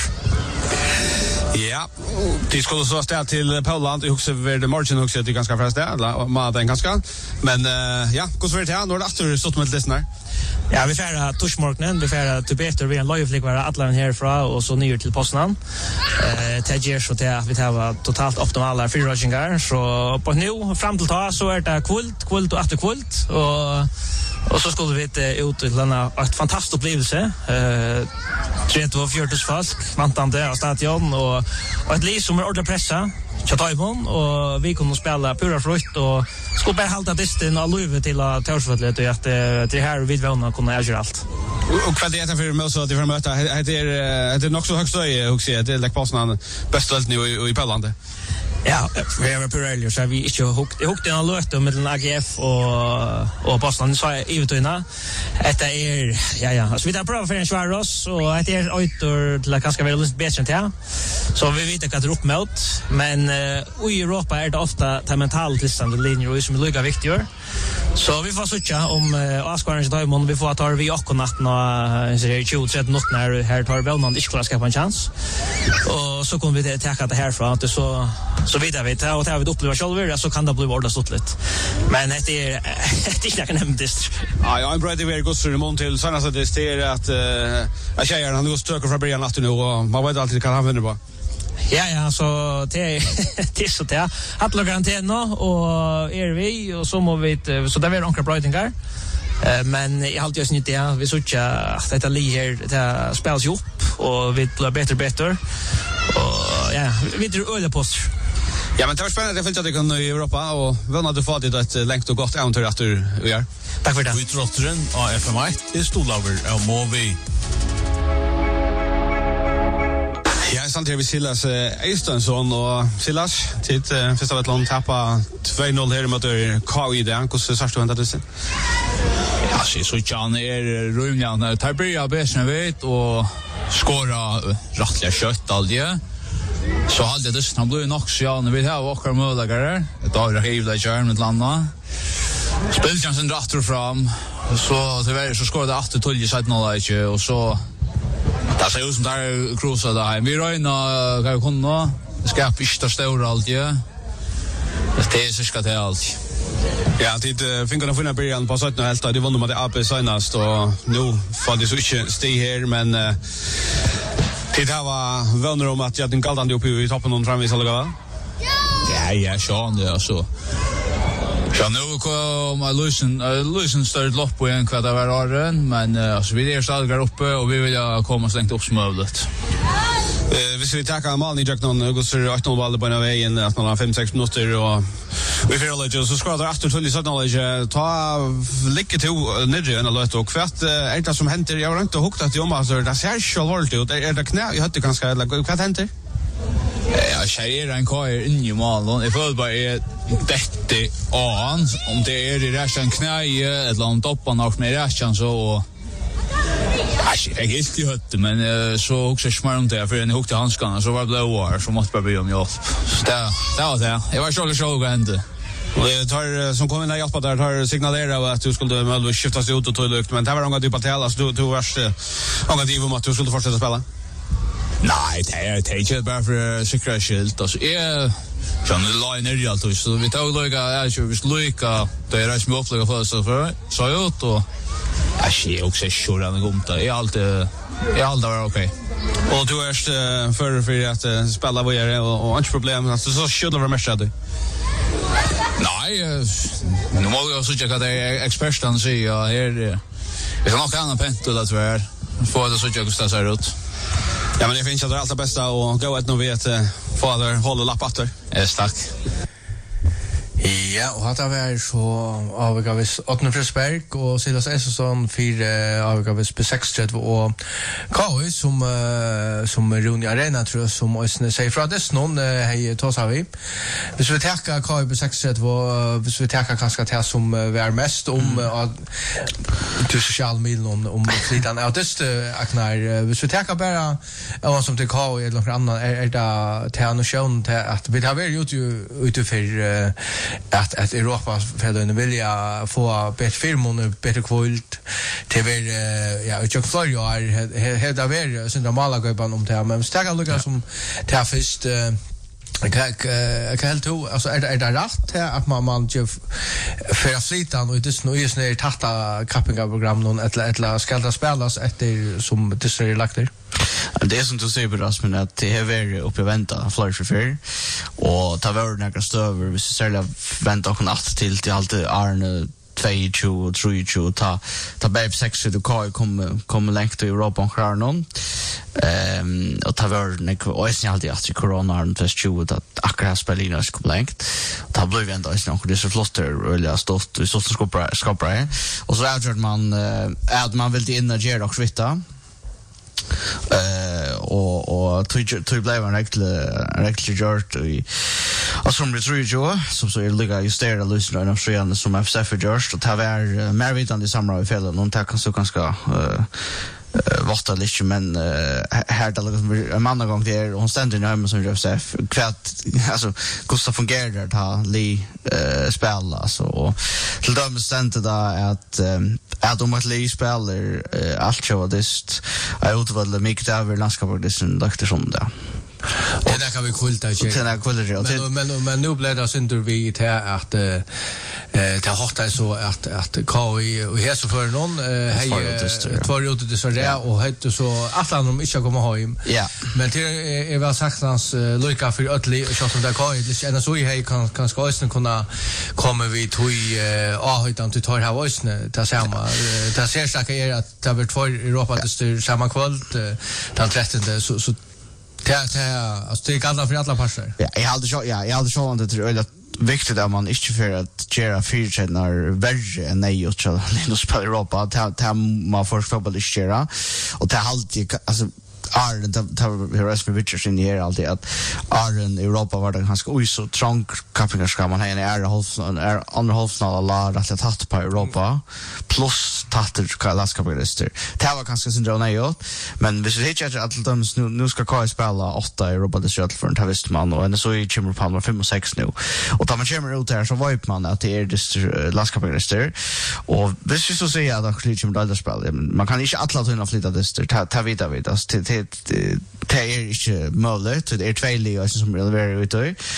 Ja, de skulle så ställa till Poland. Jag också vid margin också att det ganska fast där. Eller man den ganska. Men uh, ja, hur svårt det är när det efter stått med lyssnar. Ja, vi färra Tushmarknen, vi färra till bättre vi en live lik vara Atlant härifrån och så ner till Poznan. Eh Tedger så det vi har totalt optimala fyra rachingar så på nu fram till ta så är det kvult, kvult och efter kvult och och så skulle vi ut till denna ett fantastiskt upplevelse. Eh tre två fjortis folk, vantande av stadion och och ett liv som är ordentligt pressa. Chattaibon och vi kunde spela pura frukt och skulle bara hålla disten och luva till att Torsvatlet och att det här vid vänner kunna göra allt. Och kvaliteten för mig så att det för möta det är det är nog så högst öje också det är like passnan bäst väl nu i Poland. Ja, vi har Pirelli så vi inte hukt hukt en låt med A G F och och Boston så är utöna. Det är ja ja, så vi tar prova för en Schwaros och det är utor till att kanske vara lite bättre än det. Så vi vet att det upp mot men i Europa är det ofta ta mentalt listan linjer som är lika viktigt. Så vi får söka om Asquarens Diamond vi får ta vi och natten och så är tjugo tretton när här tar väl någon inte skapa en chans. Och så kommer vi ta det här från att så så vidare vet jag och det har vi upplevt själva så kan det bli ordentligt stort. Men det är det är inte nämnt. Ja, jag är bra det är gott för imorgon till såna så det är att jag säger han går stöker från början natten och man vet alltid kan han vinna bara. Ja, ja, så det är det så det. Att logga karantän och är vi och så må vi så där är några brödingar. Men i allt just nytt det vi såg att detta ligger det spelas ju upp och vi blir bättre bättre. Och ja, vi drar öle post. Ja, men det var spännande jag följde att det kan i Europa och vem hade fått det ett längt och gott äventyr att du gör. Tack för det. Vi trottren av F M ett är storlager av Movi. Ja, samtidigt vi Silas Eistensson och Silas till första Vetland tappa två noll här mot K I D. Hur ser du vänta det sen? Ja, så så Jan är rumliga när tar börja bäst vet och skora rättliga kött alltid. Så hade det snabbt blivit nog så ja, när vi har åker möjligare. Det har jag hela tiden med landa. Spelchansen drar fram. Så tyvärr så skårade åtta tolv i sidan och så det ser ut som där cruisa där. Vi röjna kan kunna skapa inte stora alltid. Det är så ska det allt. Ja, det finns finna början på sjutton helt det vann med A P senast och nu får det så inte stay här men det här var vänner om att jag den galdan uppe i toppen och framvis alla va? Ja, ja, så det är så. Ja, nu kommer Luisen, Luisen större lopp på en kvart av hver åren, men uh, alltså, vi är stadig här uppe och vi vill uh, komma så längt upp som möjligt. Eh, hvis vi tackar Malen i Jacknon, Gusser åtte noll valde på en vägen att man har fem sex minuter och vi får lägga så ska det efter tull i sådana läge ta lycka till nere en låt och kvart är det som händer jag har inte hukt att jobba så det ser så hårt ut. Är det knä jag hade ganska eller vad händer? Ja, tjejer en kvar in i Malen. Jag får bara är detta an om det är i rätten knä eller om toppan av med rätten så jag är helt i hötte, men uh, så också smarmt där för en hukte handskarna så var det blåar så måste bara be om hjälp. Så det, det var det. Jag var så så hände. Och det tar som kommer när hjälpa där tar signalera att du skulle möjligt skiftas ut och ta lukt, men det var några typ att hela så du du värst några typ om att du skulle fortsätta spela. Nej, det är det är bara för säkerhet. Alltså är John Liner i allt så vi tar lugga är ju vi lugga det är ju upplägga för så för så ut och jag ser också sure han kommer är allt är allt var okej. Och du är för för att spela vad är och inte problem alltså så skulle vara mest du. Nej, nu måste jag så checka det experten säger här. Vi kan nog kan pent till att vara för det så jag ska säga ut. Ja, men det finns ju det allra bästa och gå ett nu vet fader håller lappatter. Är stark. Ja, og hatt av er så avgavis Åtne Frisberg og Silas Esselson fire avgavis B seks tretti og K I som, uh, som Rune Arena tror jeg som også sier fra dess noen hei tås av vi. Hvis vi tekker K I B seks tretti og hvis vi tekker kanskje til som vi er mest om uh, til sosiale middelen om, om flitan av dess aknar. Hvis vi tekker bare og som til K I eller noe annet er, er det til annonsjonen til at vi har vært ute for uh, att att Europa för vilja få bättre firmor bättre kvalitet till väl ja jag tror ju är helt av er så det Malaga-gubben om det men stäcka lucka som till först jag jag kan helt to alltså är det är det rätt att man man ju för flitan och det nu är snä tatta cappingprogram någon eller eller ska det spelas efter som det är lagt där. Det är som du säger Bras men att det är väl uppe vänta flash för och ta vara några stöver vi ska sälja vänta och natt till till allt Arne två tre ta ta Babe sex du kan komma komma längt till Europa och klara någon ehm och ta vara några och sen alltid att corona och test ju att akkurat spelina ska längt ta blir vi ändå så det är så flotter eller stort så ska skapa skapa och så är man att man vill in och göra och svita eh och och tog tog blev en riktig riktig gjort i och som det tror jag som så är ligga just där lösna av Australien som F C F gjort och ta var mer vid den i samråd i fällen och ta så ganska eh vart lite men här där liksom en annan gång där hon ständer nu hemma som F C F kvart alltså Gustav fungerar där ha Lee spela så och till dem ständer där att att de att Lee spelar allt så det är utvärde mycket över landskapet det som doktor som där. Och det kan vi kvälta ju. Det kan kvälta ju. Men men men nu blev det synd vi till att eh till harta så att att K I och här så för någon hej två rutor det så där och hette så att de inte kommer hem. Ja. Men det är väl sagt hans lucka för ötli och så som där K I det är så hej kan kan ska ösnen kunna komma vi till eh utan till tar här ösnen ta samma ta ser säkert är att det blir två Europa det styr samma kväll den trettonde så så det är alltså det är alla för alla parter. Ja, jag hade så ja, jag hade så att det är väldigt viktigt att man inte för att göra fyrtjänar värre än nej och så Linus på Europa ta man får fotboll i köra och det har alltid alltså Arden tar rest med Richards in här alltid att Arden Europa var det ganska oj så trång kappingar ska man ha en är halv är andra halvfinal alla rätt att hatt på Europa plus tatter lastkappingar det var ganska synd nej men hvis vi hittar att de nu nu ska K I spela åtta i Europa det shuttle för en tavist man och så i Chamber Palmer fem och sex nu och tar man Chamber ut där så var man att det är det lastkappingar och hvis vi så säger att det kommer att spela man kan inte alla tunna flytta det ta ta vidare vidare till det är inte möjligt det är två liga som är väldigt ute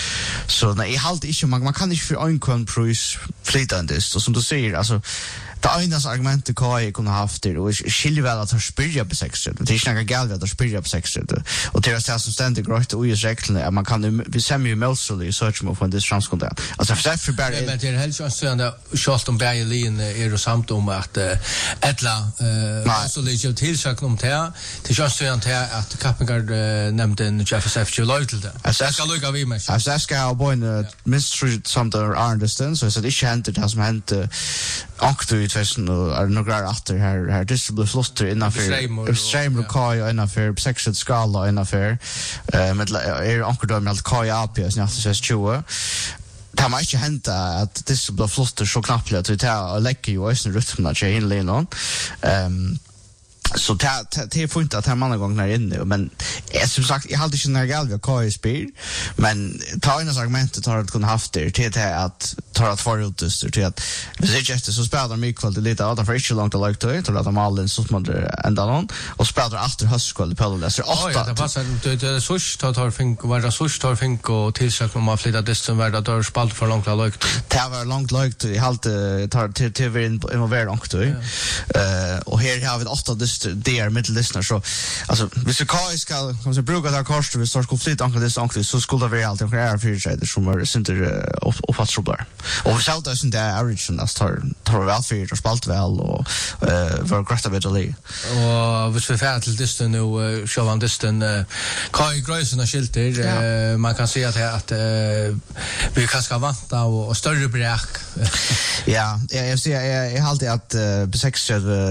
Så nej, jag håller inte man man kan inte för en kund pris flytandes och som du säger alltså det einaste argumentet K I kunne haft det, og skiljer vel at han spyrja på sexret. Det er ikke noe galt at han spyrja på sexret. Og til det som stendig grøyt og i reglene, at man kan vi semmer jo melselig i search med å få en distranskontent. Altså, for derfor bare... Men det er helst jo stående, selv om begge linjen er jo samt om at Edla også ligger tilsøkende om det, til just stående til at Kappengard nevnte en F S F ikke løy til det. Jeg skal lykke av i meg. Altså, jeg skal ha på en minst samt av Arndisten, så jeg skal ikke hente det som hente anktu i tvesen og er noe atter her her det blir flotter innanfor streamer og K I og innanfor sexual skala og innanfor med er anker då med K I A P S nitton tjugo. Det har ikke hendt at det blir flotter så knappt at vi tar og legger jo også rytmen til innlinjen. Um, Så det det är fint att här många gånger inne men är som sagt jag hade inte när jag var K I spel men ta in argumentet har att kunna haft det till det att ta att få ut det till att vi ser just så spelar mycket kvalitet lite att för inte långt det like till till att de all den så man ända någon och spelar efter höstskolan på det så åtta det passar det det så tar tar fink var det så tar fink och tillsök om man flyttar det som var där spalt för långt like det var långt like i halt tar till till vi involverad också eh och här har vi åtta det är mittlistener så alltså hvis vi K I ska kan så bruka där kostar vi står konflikt ankar det ankar så skulle det vara alltid och är för sig det som är center of of trouble och så där sen där average och tar tar väl för och spalt väl och eh var grätta vid det och hvis vi färd till disten nu show on disten K I grösen och skilter man kan se att att vi kanske ska vanta och större bräck ja jag ser jag har alltid att på sex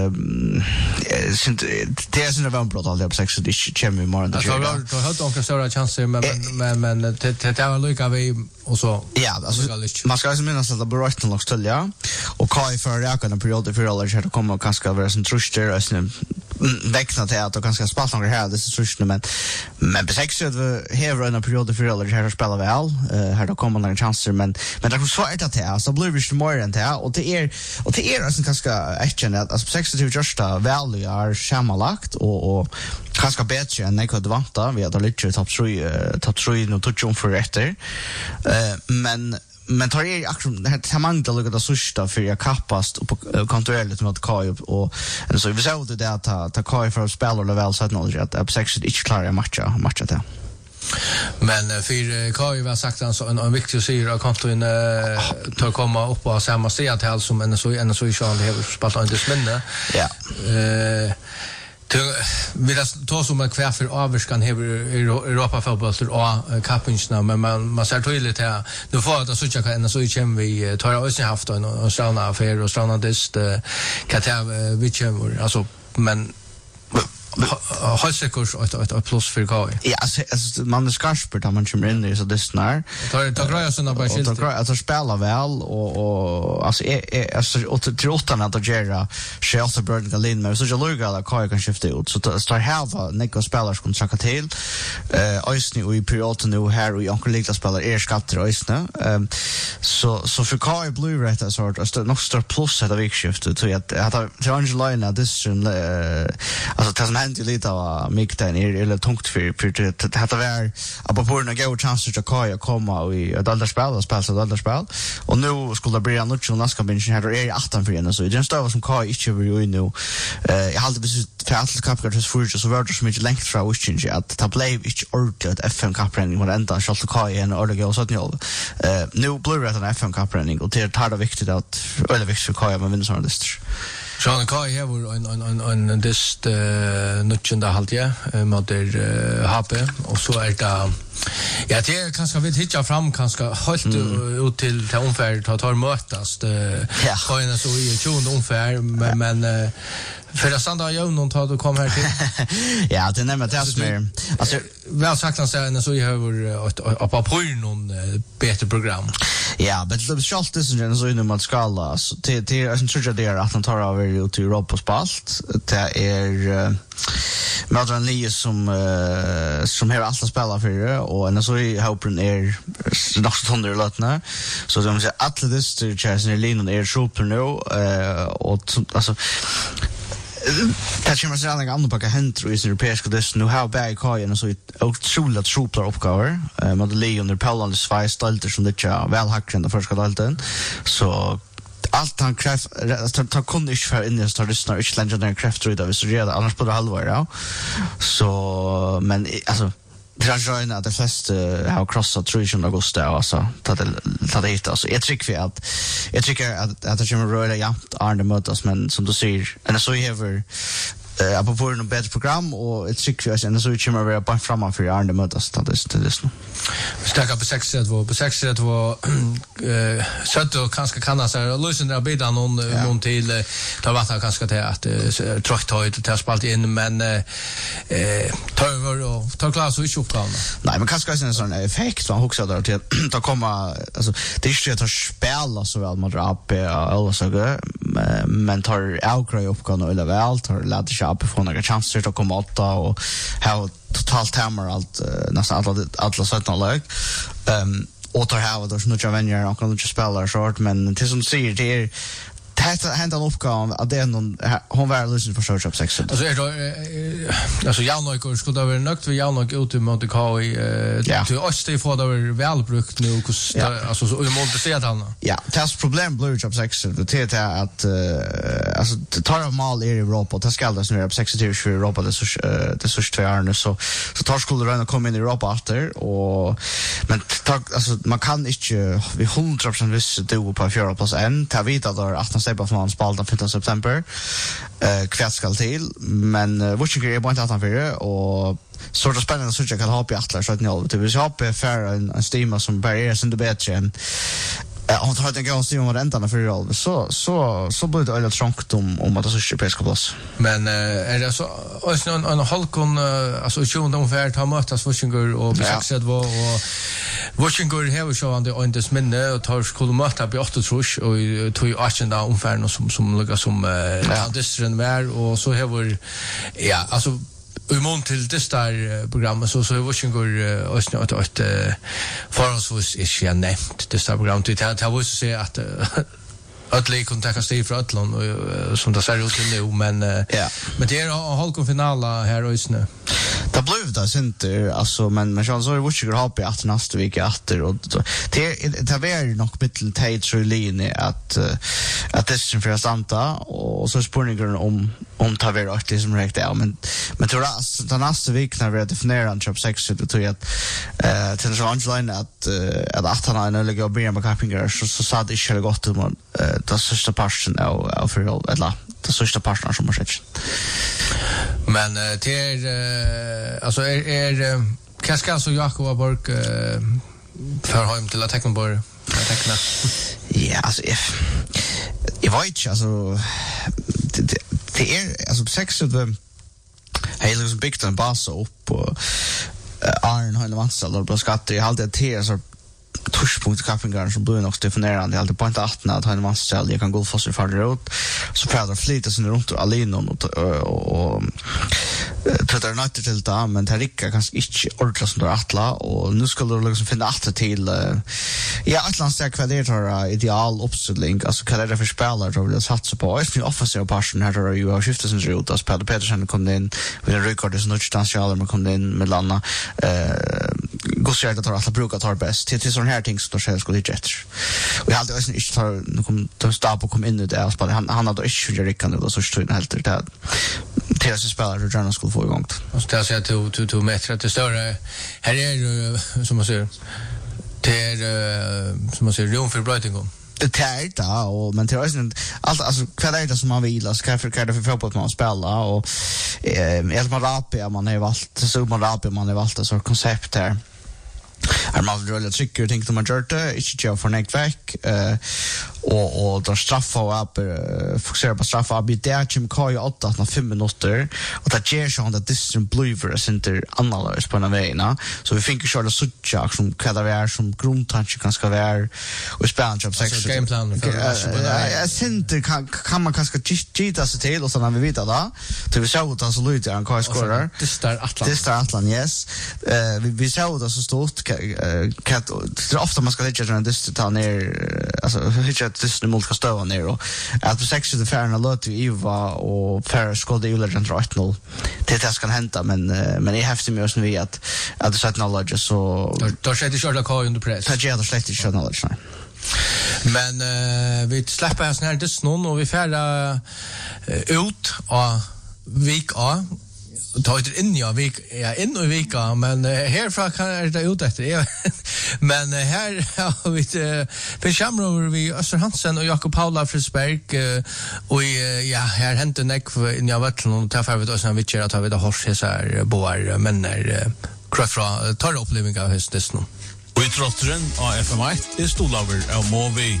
det är såna vänbrott alltid på sex så det kommer ju mer än det. Jag har hört om stora chanser men men men det det är lika vi och så. Ja, alltså man ska ju minnas att det blir rätt nog till ja. Och K I för jag kan period för alla att komma och kanske vara som truster och sen väckna till att och kanske spela några här det är truster men men på sex så här var en period för alla att spela väl här då kommer några chanser men men det är så svårt att det så blir det mer än det och det är och det är alltså kanske äckligt att alltså sex till just value är schemalagt och och kanske bättre än jag kunde vanta vi hade lite topp tre topp tre nu touch on för efter eh men men tar jag akkurat det här tamang det lukar så sista för jag kappast och kontrollerat mot K I och så vi såg det där att ta K I för spelare level så att knowledge att på sex inte klarar matcha matcha det. Men för K I var sagt alltså en, en viktig syr att konto in ta komma upp på samma sted till som en så en så i sjön det har spelat under sminne. Ja. Eh vi det tar som en kvar för avskan här i Europa fotboll och kapinsna men man man ser tydligt här nu får det så jag kan så kommer vi tar oss haft en såna affär och såna dist katar vi kommer alltså men Hälsekurs och ett plus för K I. Ja, alltså man är skarp där man kommer in i så det snar. Tar tar grejer såna bara skilt. Tar att spela väl och och alltså är alltså och till åttan att göra Chelsea Burton Galin men så jag lugar att K I kan skifta ut så står här Nico spelare som ska till. Eh Ösny och i period nu här och Onkel Likla spelar är skatter Ösny. Ehm så så för K I Blue Red så att det nog står plus att vi skiftar till att att Angelina this alltså det hänt ju lite av mikten är eller tungt för för det hade varit att på en go chans att K I komma och i ett andra spel och spela ett andra spel och nu skulle det bli en lucky nästa benchen här är åtton för igen så det står som K I inte vill ju nu eh jag hade precis för att kapgra för så var det så mycket längt från Washington att ta play inte ordet F M kaprenning och ända så att K I en ordet gå så att nu eh nu Blue Red och F M kaprenning och det tar det viktigt att eller viktigt för K I man vinner såna listor. Sean K I har en en en en dist nutchenda halt ja mot der H P och så är det ja det är kanske vi hittar fram kanske halt ut till till omfärd ta tar mötas det K I så i tjugonde omfärd men men för att stanna jag någon tar du kom här till. Ja, det nämmer det som är alltså väl sagt han säger så jag har på på någon bättre program. Ja, men det är alltid så att så inom att skala så det det är en tror jag det är att han tar över ut till Europa spalt. Det är med en lie som som har alla spelare för det och en så i hopen är nog så hundra låtna så de säger att det är Chelsea Linen är super nu och alltså Det kommer sig alla andra packa händer i sin europeiska dess. Nu har bäg kajen så otroligt troplar uppgåvor. Eh med Lee under Pelland Sveriges stalter som det är väl hackren den första dalten. Så allt han kraft ta kunde inte för in i start lyssnar inte längre den kraft tror jag så redan annars på det halvår ja. Så men alltså det är ju att det flesta har crossat trettionde augusti alltså ta det ta det hit alltså jag tycker att jag tycker att att det kommer röra jämnt Arne mötas men som du säger and så har eh på på en bättre program och ett tycker jag sen så kommer vi bara framan för Arne mötas ta det det det. Starka på sex sätt var på sex sätt var eh sött och kanske kan så här lösen där bida någon någon till ta vart kanske till att trött höjd till spalt in men eh ta över och ta klar så inte uppgåvan. Nej men kanske är en sån effekt som också där till att komma alltså det är ju att spela så väl med rap eller så gå men tar outgray uppgåvan eller väl tar ladda upp för några chanser att komma åtta och ha totalt hammer allt nästan alla alla sådana lag ehm och tar ha då så nu jag vänjer och kan inte spela short men det som säger det är det händer uppgåvan att det är någon hon var lyssnat på search up sex alltså är då alltså jag nog skulle det vara nökt vi jag nog ut mot det K I till oss det får det väl brukt nu alltså så mot det han ja det problem blue up sex det är att alltså det tar av mal i Europa det ska det snurra upp sex till Europa det så det så två år nu så så tar skulle det komma in i Europa efter och men alltså man kan inte vi hundra procent visst det på fjärde plats än ta vidare då att släppa från spalt den femtonde september eh kvärt skall till men watching är bara att för och så det spännande så jag kan ha på atlas så att ni det vill ha på för en en steamer som bara är sen det bättre än och har det gått steamer med räntan för all så så så blir det alla trångt om om att det så europeiska plats men är det så och en en halkon alltså ju de för att ha mötas watching och besöket var och watching går här så han det on this minne och tar skulle möta på åtta trus och tog agenda omfärden som som lukar som ja distrikten var och så här var ja alltså umon till det där programmet så så watching går och att att för oss var är ju nämnt det där programmet det har var så se att att lika kontakta Steve för Atlant och som det ser ut nu men ja men det är halvfinala här och nu det blev det inte alltså men men så är det ju har på att nästa vecka efter och det det var nog mittel tight linje att att det är för Santa och så spårningen om om tar vi rätt som rätt där men men tror att den nästa vecka när vi definierar en job sex så tror jag att till så online att att att han eller gå be med campingar så så sa det skulle gått till det sista parten av av för eller det sista parten som har skett men det är alltså är är Kaskal så Jakob Borg för hem till att teckna bor teckna ja alltså jag vet inte alltså det, det är alltså sex av dem hela liksom big time boss upp på Arn Hall Vansal och skatter jag hade det så touchpunkt campingar som blir nog definierande alltid på åtta att han måste ställa jag kan gå för sig farder ut så färdar flyta sig runt alene och och tvättar natt till det men det rikar kanske inte ordentligt som det attla och nu ska du liksom finna att till ja Atlant är kvadrater ideal uppställning alltså kan det för spelare då vill satsa på är ju offensive passion här då ju har skiftat sin roll att Peter Petersen kom in med en record så mycket potential man kom in med landa eh gossar att alla brukar ta bäst till sån här ting som då skulle det och jag hade också inte tar nu kom de stopp och kom in i det alltså han han hade inte ju riktigt då så stod helt det till att spela och gärna skulle få igång och så säger till till till meter till större här är ju som man säger det är som man säger rum för brötning det är det och men det är inte allt alltså vad är det som man vill alltså ska för för fotboll man spela och eh helt man rapia man är valt så man rapia man är valt så koncept här är man vill trycka och tänka man gör det inte jag för näkt veck eh och och då straffa och upp fokusera på straffa blir det Jim Coy åtta när fem minuter och det ger så att distant bluever center analys på en vägna så vi tänker köra så jag som kallar det är som grundtanke ganska vara och spela job sex gameplan jag center kan kan man kanske gita sig till och så när vi vet det då vi såg att så lite han kan skora det står Atlant det står Atlant yes vi vi såg det så stort kat det är ofta man ska lägga den dyster ta ner alltså hitta att dyster mål ska stå ner och att på sex det färna låt vi Eva och Ferris skulle det ju legend right noll det det ska hända men men i häftigt med oss nu att att det sätter knowledge så då sätter jag det under press. Det ger det släkt inte knowledge nej. Men uh, vi släpper oss ner till någon och vi färda uh, ut och vik A ta ut in ja vik ja in och vika men uh, härifrån kan är det ut efter men uh, här har vi uh, för Shamrow vi Öster Hansen och Jakob Paula Frisberg uh, och uh, ja här hände näck in jag vet någon ta för vi då sen vi kör att ha vi det hors så här boar men när krafra tar upplevelse av hösten. Og i trotteren av F M ett er Stolaver av Movi.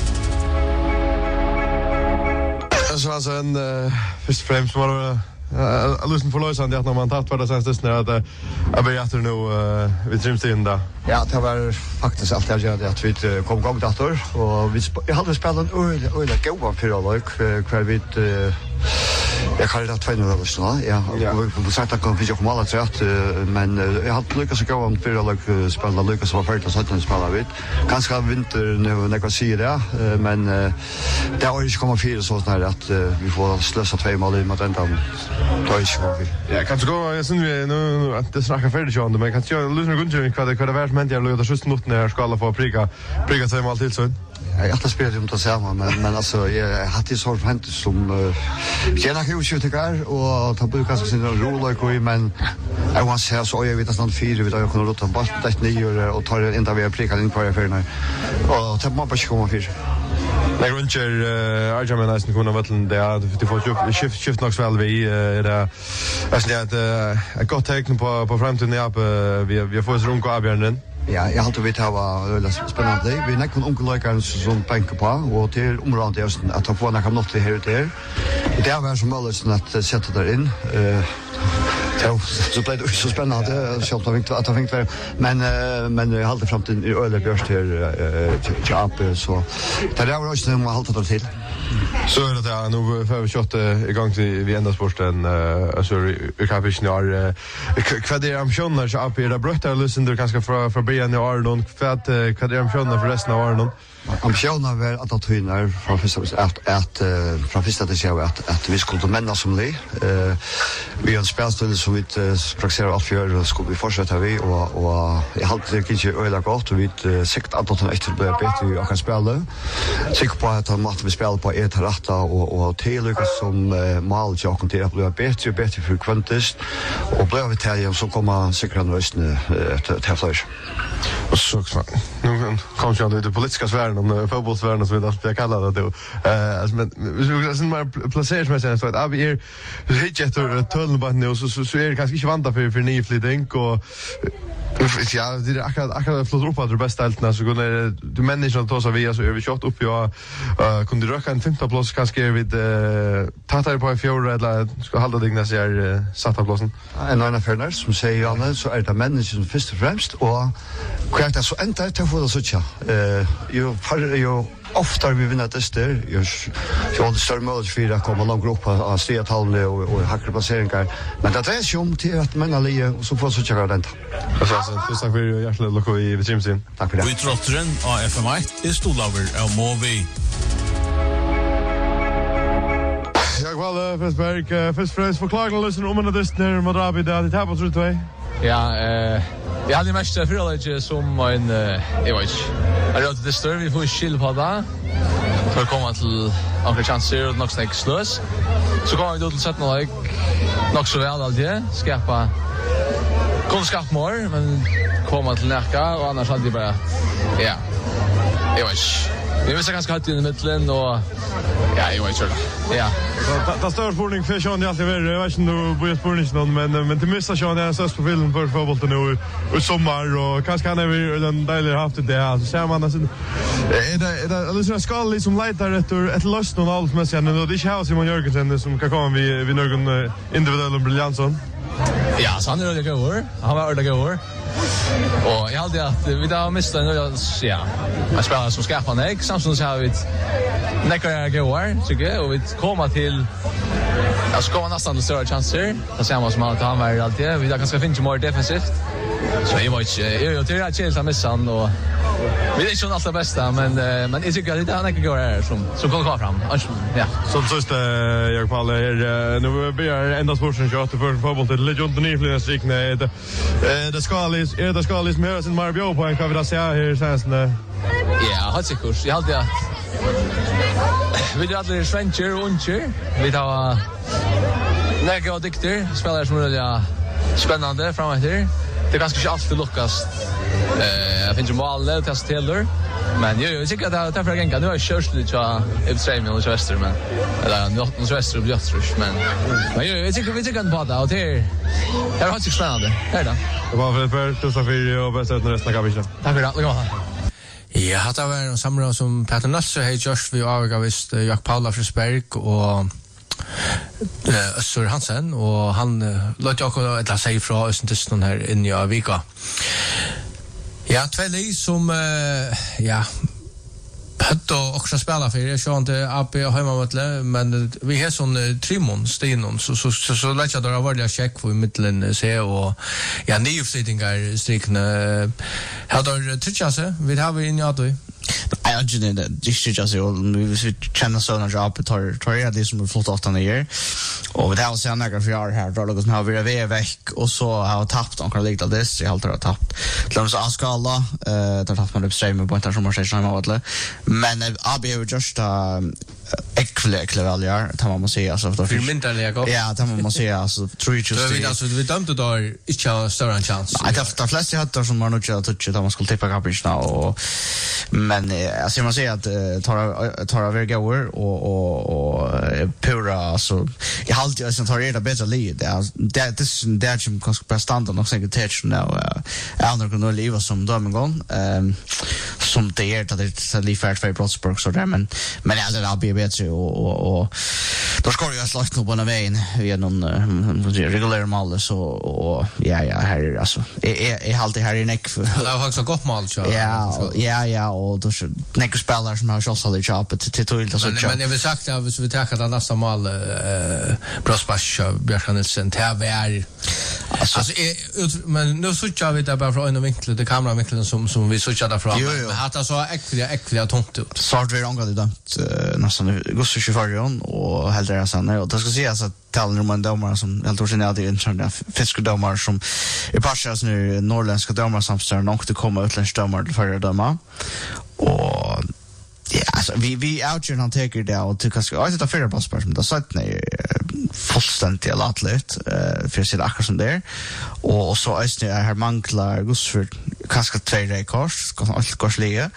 Så alltså en uh, först och främst var det jag lyssnar på Lösan att när man tatt för det sen stund att jag blir efter nu vi trims in där. Ja, det var faktiskt allt jag gjorde att vi kom igång dator och vi jag hade spelat en öl öl goda för alla kvar vi jag kallar det två noll så ja vi sagt att kan vi ju komma alla trött men jag hade lyckats gå om för alla spela Lucas var färdigt så att han spelar vid ganska vinter nu när jag säger det men det har ju kommit fyra så där att vi får slösa två mål i mot den då är ju ja kan du gå jag syns vi nu att det snackar färdigt ju men kan ju lyssna grundligt vad det vad det vart men jag låter just något när jag ska alla få prika prika två mål till så jag har spelat ju inte samma men men alltså jag hade ju så förvänt som gärna hur skulle tycka och ta på kanske sin roll och men jag var så så jag vet att han fyra vi då kunde låta bara det nio och ta inte vi prika in på jag för nu och ta man bara komma fyra. Nej, runter uh, Arjaman nästan kunna vatten där det får ju shift shift nog väl vi är det alltså det ett gott tecken på på framtiden ja vi vi får så runka avgöranden. Ja, jag har alltid vet vad det spännande. Vi näkon onkellikar som tänker på och till området just att ta på några något här ute. Det är väl som möjligt att sätta där in. Eh så så blir det så spännande så att jag att jag tänkte men men jag håller fram till öle börst här till upp så där var också när man håller det till. Så är det ja nu för vi kört igång till vi ända sporten alltså vi kan fiska när vad det är ambitioner så upp i det brötta lyssnar kanske för för början i Arnon för vad det är ambitioner för resten av Arnon. Ambitionen var att att vinna från första att att från första det ser att att vi skulle männa som det eh vi har spelat så vitt praxerar att för skulle vi fortsätta vi och och jag hade det kanske öle gott och vi säkert att att efter blir bättre vi kan spela säkert på att måste vi spela på ett rätta och och till Lucas som mål jag kan till att bli bättre och bättre för kvantist och blir vi till så kommer säkert en röstne till flash. Och så nu kommer jag det politiska sfären om fotbollsvärlden så vidare jag kallar det då eh alltså men vi ska mer placeras med sen så att vi är hit efter tunnelbanan nu så så är det kanske inte vanta för för ny flyttning och ja det är akkurat akkurat flott upp att det bästa altna så går du människor att ta sig via så över tjugoåtta upp jag kunde röka en femte plats kanske vid tatar på fjärde eller ska hålla dig nästa är satta platsen en annan förnär som säger Janne så är det människor som först och främst och kvart så ända till för det så tjå eh ju för ju ofta vi vinner tester just så det står möjligt för att komma långt upp på stretalne och och hackra placeringar men det är ju om till att många lie och så får så checka den. Så så tack för hjärtligt lucka i Jimsin. Tack för det. Vi trotteren av F M ett är Stolaver av Movi. Jag väl Frisberg först först förklara lyssna om det där Madrabi där det här på tror jag. Ja, eh jag hade mest förlåt som en jag vet. Jag hade det stör vi får chill på där. För att komma till andra chanser och något snack slös. Så kommer vi då till sätta like nog så väl alltid skapa kunskap mer men komma till näka och annars hade vi bara ja. Jag vet. Vi visste ganska hatt i mitten och ja, jag vet inte. Ja. Det står spårning för Sean det alltid är jag vet inte nu börjar spårning någon men men till missa Sean är så på film för fotbollen nu och sommar och kanske kan vi den deilig haft det så ser man alltså är det är det alltså skall liksom letar efter ett lust och allt men sen och det är ju Simon Jörgensen som kan komma vi vi någon individuell briljanson. Ja, så han är det går. Han var det går. Och jag hade att vi då missade nu ja. Jag spelar som skärpa näck samtidigt så har vi näckar jag går tycker jag och vi kommer till jag ska nästan större chanser. Det ser man som att han var alltid vi där kanske finns mer defensivt. Så jag var inte jag tror att chansen missar han och vi är inte alltid bästa men men jag tycker att det han inte går här som som kommer kvar fram. Ja. Som sist jag Paul är nu börjar ända sporten shot för fotboll till Legend ny flyger strikna det det ska lis är det ska lis mer sin Marbio på en kavra se här sen. Ja, har sig kurs. Jag hade att vi hade Svencher och Uncher. Vi tar Näga och Dikter spelar som är ja spännande framåt här. Det kanske inte alltid lyckas. Eh, jag finns ju mål där till Taylor. Men jag jag tycker att det är för gänga. Nu har jag kört lite så Evström och Väster men eller något Väster och Björtrus men men jag tycker vi tycker på det och det det har varit spännande. Här då. Det var för för tusen fyra och bäst ut resten av kapitlet. Tack för det. Lycka till. Ja, det var en samråd som Peter Nösse hej Josh vi avgav visst Jack Paula Frisberg och eh Össur Hansen och han låt jag också ett säga från Östentisten här inne i Vika. Ja, två lag som uh, ja hade också spelat för det så inte A P hemma men vi har sån uh, Trimon Stenon så så så, så lägger jag då varje check för mitten se och ja nio flyttingar strikna hade tretjase vi har vi in ja då. I imagine that this is just vi känner såna jobb tar tar jag det som är flott åtta år och det har sen några för år här då liksom har vi är veck och så har tappat och kan ligga det jag har tappat de så skala eh där tappat man uppström på inte som man säger något men A B har just ekvile klavaljar tar man måste säga alltså då för mentala gå ja tar man måste säga alltså tror jag just det alltså vi dömde då inte har större chans nej det har flest hade som man nog att toucha man skulle tippa kapitna och men alltså man säger att tar tar över går och och och pura så jag har alltid sen tar det bättre lead det det det är som kanske på standard och säkert touch nu är andra kunde leva som de en gång ehm som det är att det är lite färt för Brottsburg så där men men det är blir bättre och och och då ska jag slåss nog på den vägen via någon regular mål så och ja ja här alltså är är alltid här i neck för det har också gått mål så ja ja ja och då så neck spelare som har så så lite jobb till till till så men jag vill sagt att vi tar det nästa mål eh Brosbach Björkanelsen här var alltså men nu så jag vet bara från en vinkel det kameravinkeln som som vi så där fram men hade så äckliga äckliga tungt ut så har vi ångat det nästan går så tjugofyra och helt där sen och det ska sägas att talar om en domare som helt originellt är interna fiskedomare som är passas nu norrländska domare samstår och det kommer utländska domare för att döma och ja alltså vi vi outjer han tar det och tycker ska jag ta förra pass men då så att nej fullständigt atlet eh för sig akkurat som där och så är det här manklar Gusford kanske två rekord ska allt gå slige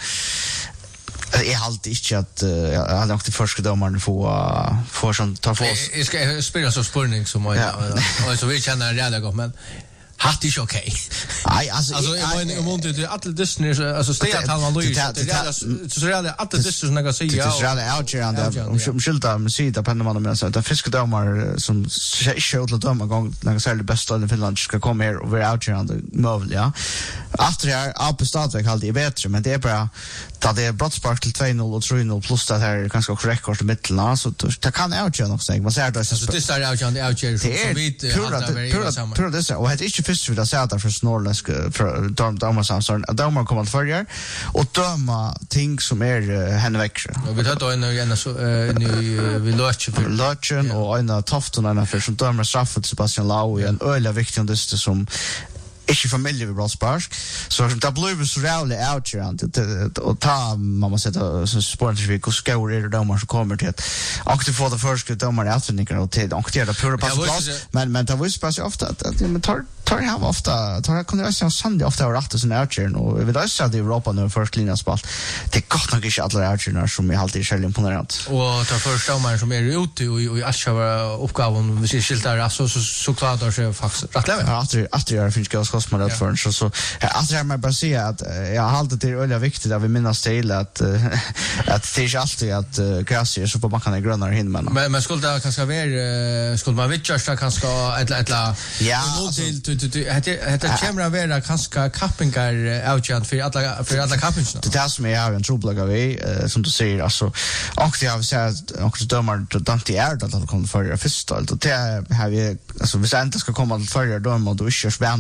jag har alltid inte att jag har nog till första domaren få få som ta för oss jag ska spela så spurning som jag och så vi känner det gott men hatt är okej. Nej, alltså alltså jag menar om inte det att det snur alltså steg att han Louis det är så är det att det snur några säger ja. Det är det out here and om skilta med sida på man med så att fiskedomar som showed the dom gång några särskilt bästa i Finland ska komma här och vara out here and move ja. Efter det är på startväg hade det bättre men det är bara att det är brottspark till två noll och tre noll plus det här kanske också rekord i mitten så det kan out here också säga man säger då så det är out here out here som vi hade det och det är inte först vi säger där för snorläsk för dom domar samson domar kommer att följa och döma ting som är henne väck. Och vi tar då en igen så nu vi låter för Lutchen och en Tofton en för som dömer straffet Sebastian Lau en öliga viktig det som ikke familie med Brottspark så det blev så rävligt out here och ta man måste sätta så sporten vi hur skor är det domar som kommer till och till för det första domar utförningar och till och till det pura pass men men det var ju så ofta att men tar tar han ofta tar kunde jag säga Sunday ofta har rätt sån out here och vi då så att Europa nu först linje spalt det är gott nog inte alla out here som är alltid själv imponerande och ta första domar som är ute och i Aschava uppgåvan vi ser skiltar så så så klart då så faktiskt rätt läge att att jag finns ganska kostnad att för så så att jag med bara säga att jag har alltid det är väldigt viktigt att vi minns till att att det är alltid att gräs så på man kan gröna himlen men men skulle det kanske vara skulle man vill just kanske ett ett ja till det det kamera vara kanske kappingar outjant för alla för alla kappingar det där som är en trubbel av vi som du säger alltså och det har sett också dömar Dante är att det kommer för första och det har vi alltså vi inte ska komma till förra dömar och då är det spännande dömar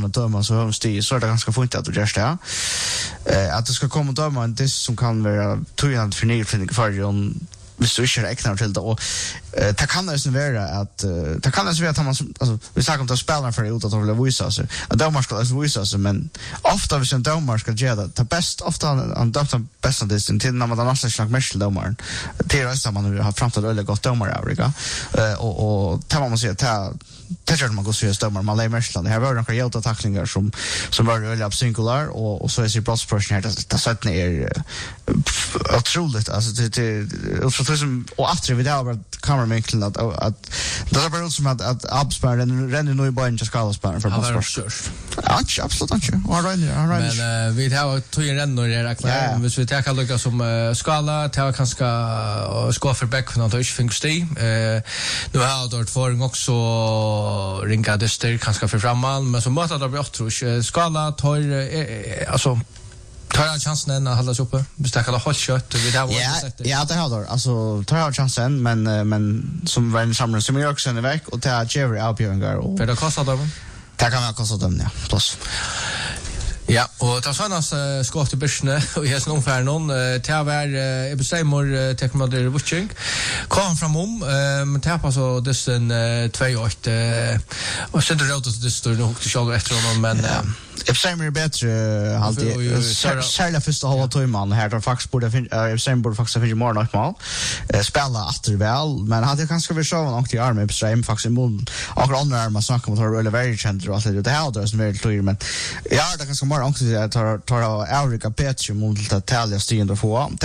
så har sti så är det ganska fint att du gör det. Eh att det ska komma döma en diss som kan vara tvåhundra för nio för för ju hvis du ikke rekner til det, og uh, det kan nesten være at uh, det kan nesten være at man, altså, vi snakker om det spilleren for det ut at de vil vise seg, at dømer skal altså vise seg, men ofte hvis en dømer skal gjøre det, det er best, ofte han, han dømte den beste distin, til når man har nesten snakket mest til dømeren, til resten man har fremtatt veldig godt dømer av, ikke? Uh, og, og det må man si, det er det gjør man går seriøst dømmer, man leier Mersland. Her var det noen hjelta taklinger som, som var veldig absynkular, og, og så er det brottsperson her, det, det søttene er uh, utroligt, altså, det, det, det som, og after vi det har vært kameravinkelen, at, at det er bare ut som at, at Absberg renner noe i bøyen til Skalasberg for brottsperson. Ja, ikke, absolutt ikke, og han renner, han renner. Men uh, vi har tog en renner i rekla, ja, ja. Hvis vi tenker lukka som uh, Skala, det var kanskje uh, skåfer back for at det ikke finner sti. Uh, nu har det vært foring også ringa dyster kanske för framman, men så möter det blir åtrus Skala tar eh, alltså tar han chansen att hålla sig uppe bestäcka det håll kött vi där var ja ja det har då alltså tar han chansen men men som var en samling som jag också är väck och tar Jerry Albion och för det kostar då det kan jag kosta dem ja plus ja, og ta sånnas uh, skott i børsene, og jeg er ungefär noen, uh, til å være, jeg bestemmer uh, til å være vutching, kom fram om, uh, men til å passe dysten uh, två åtta, uh, og sender råd til dysten, og hukte kjølger etter honom, men... Uh, Jeg bestemmer er bedre alltid, særlig første halva tøyman her, der faktisk burde, jeg bestemmer burde faktisk finne morgen og mål, spela atter vel, men hadde jeg kanskje vært sånn åkt i armen, jeg bestemmer faktisk i munnen, akkurat andre armen snakker om at det var veldig veldig kjent og alt det, det her er det veldig tøyre, men jeg har det ganske morgen åkt i det, jeg tar av Aurika Petri mot til å tale stigen å få.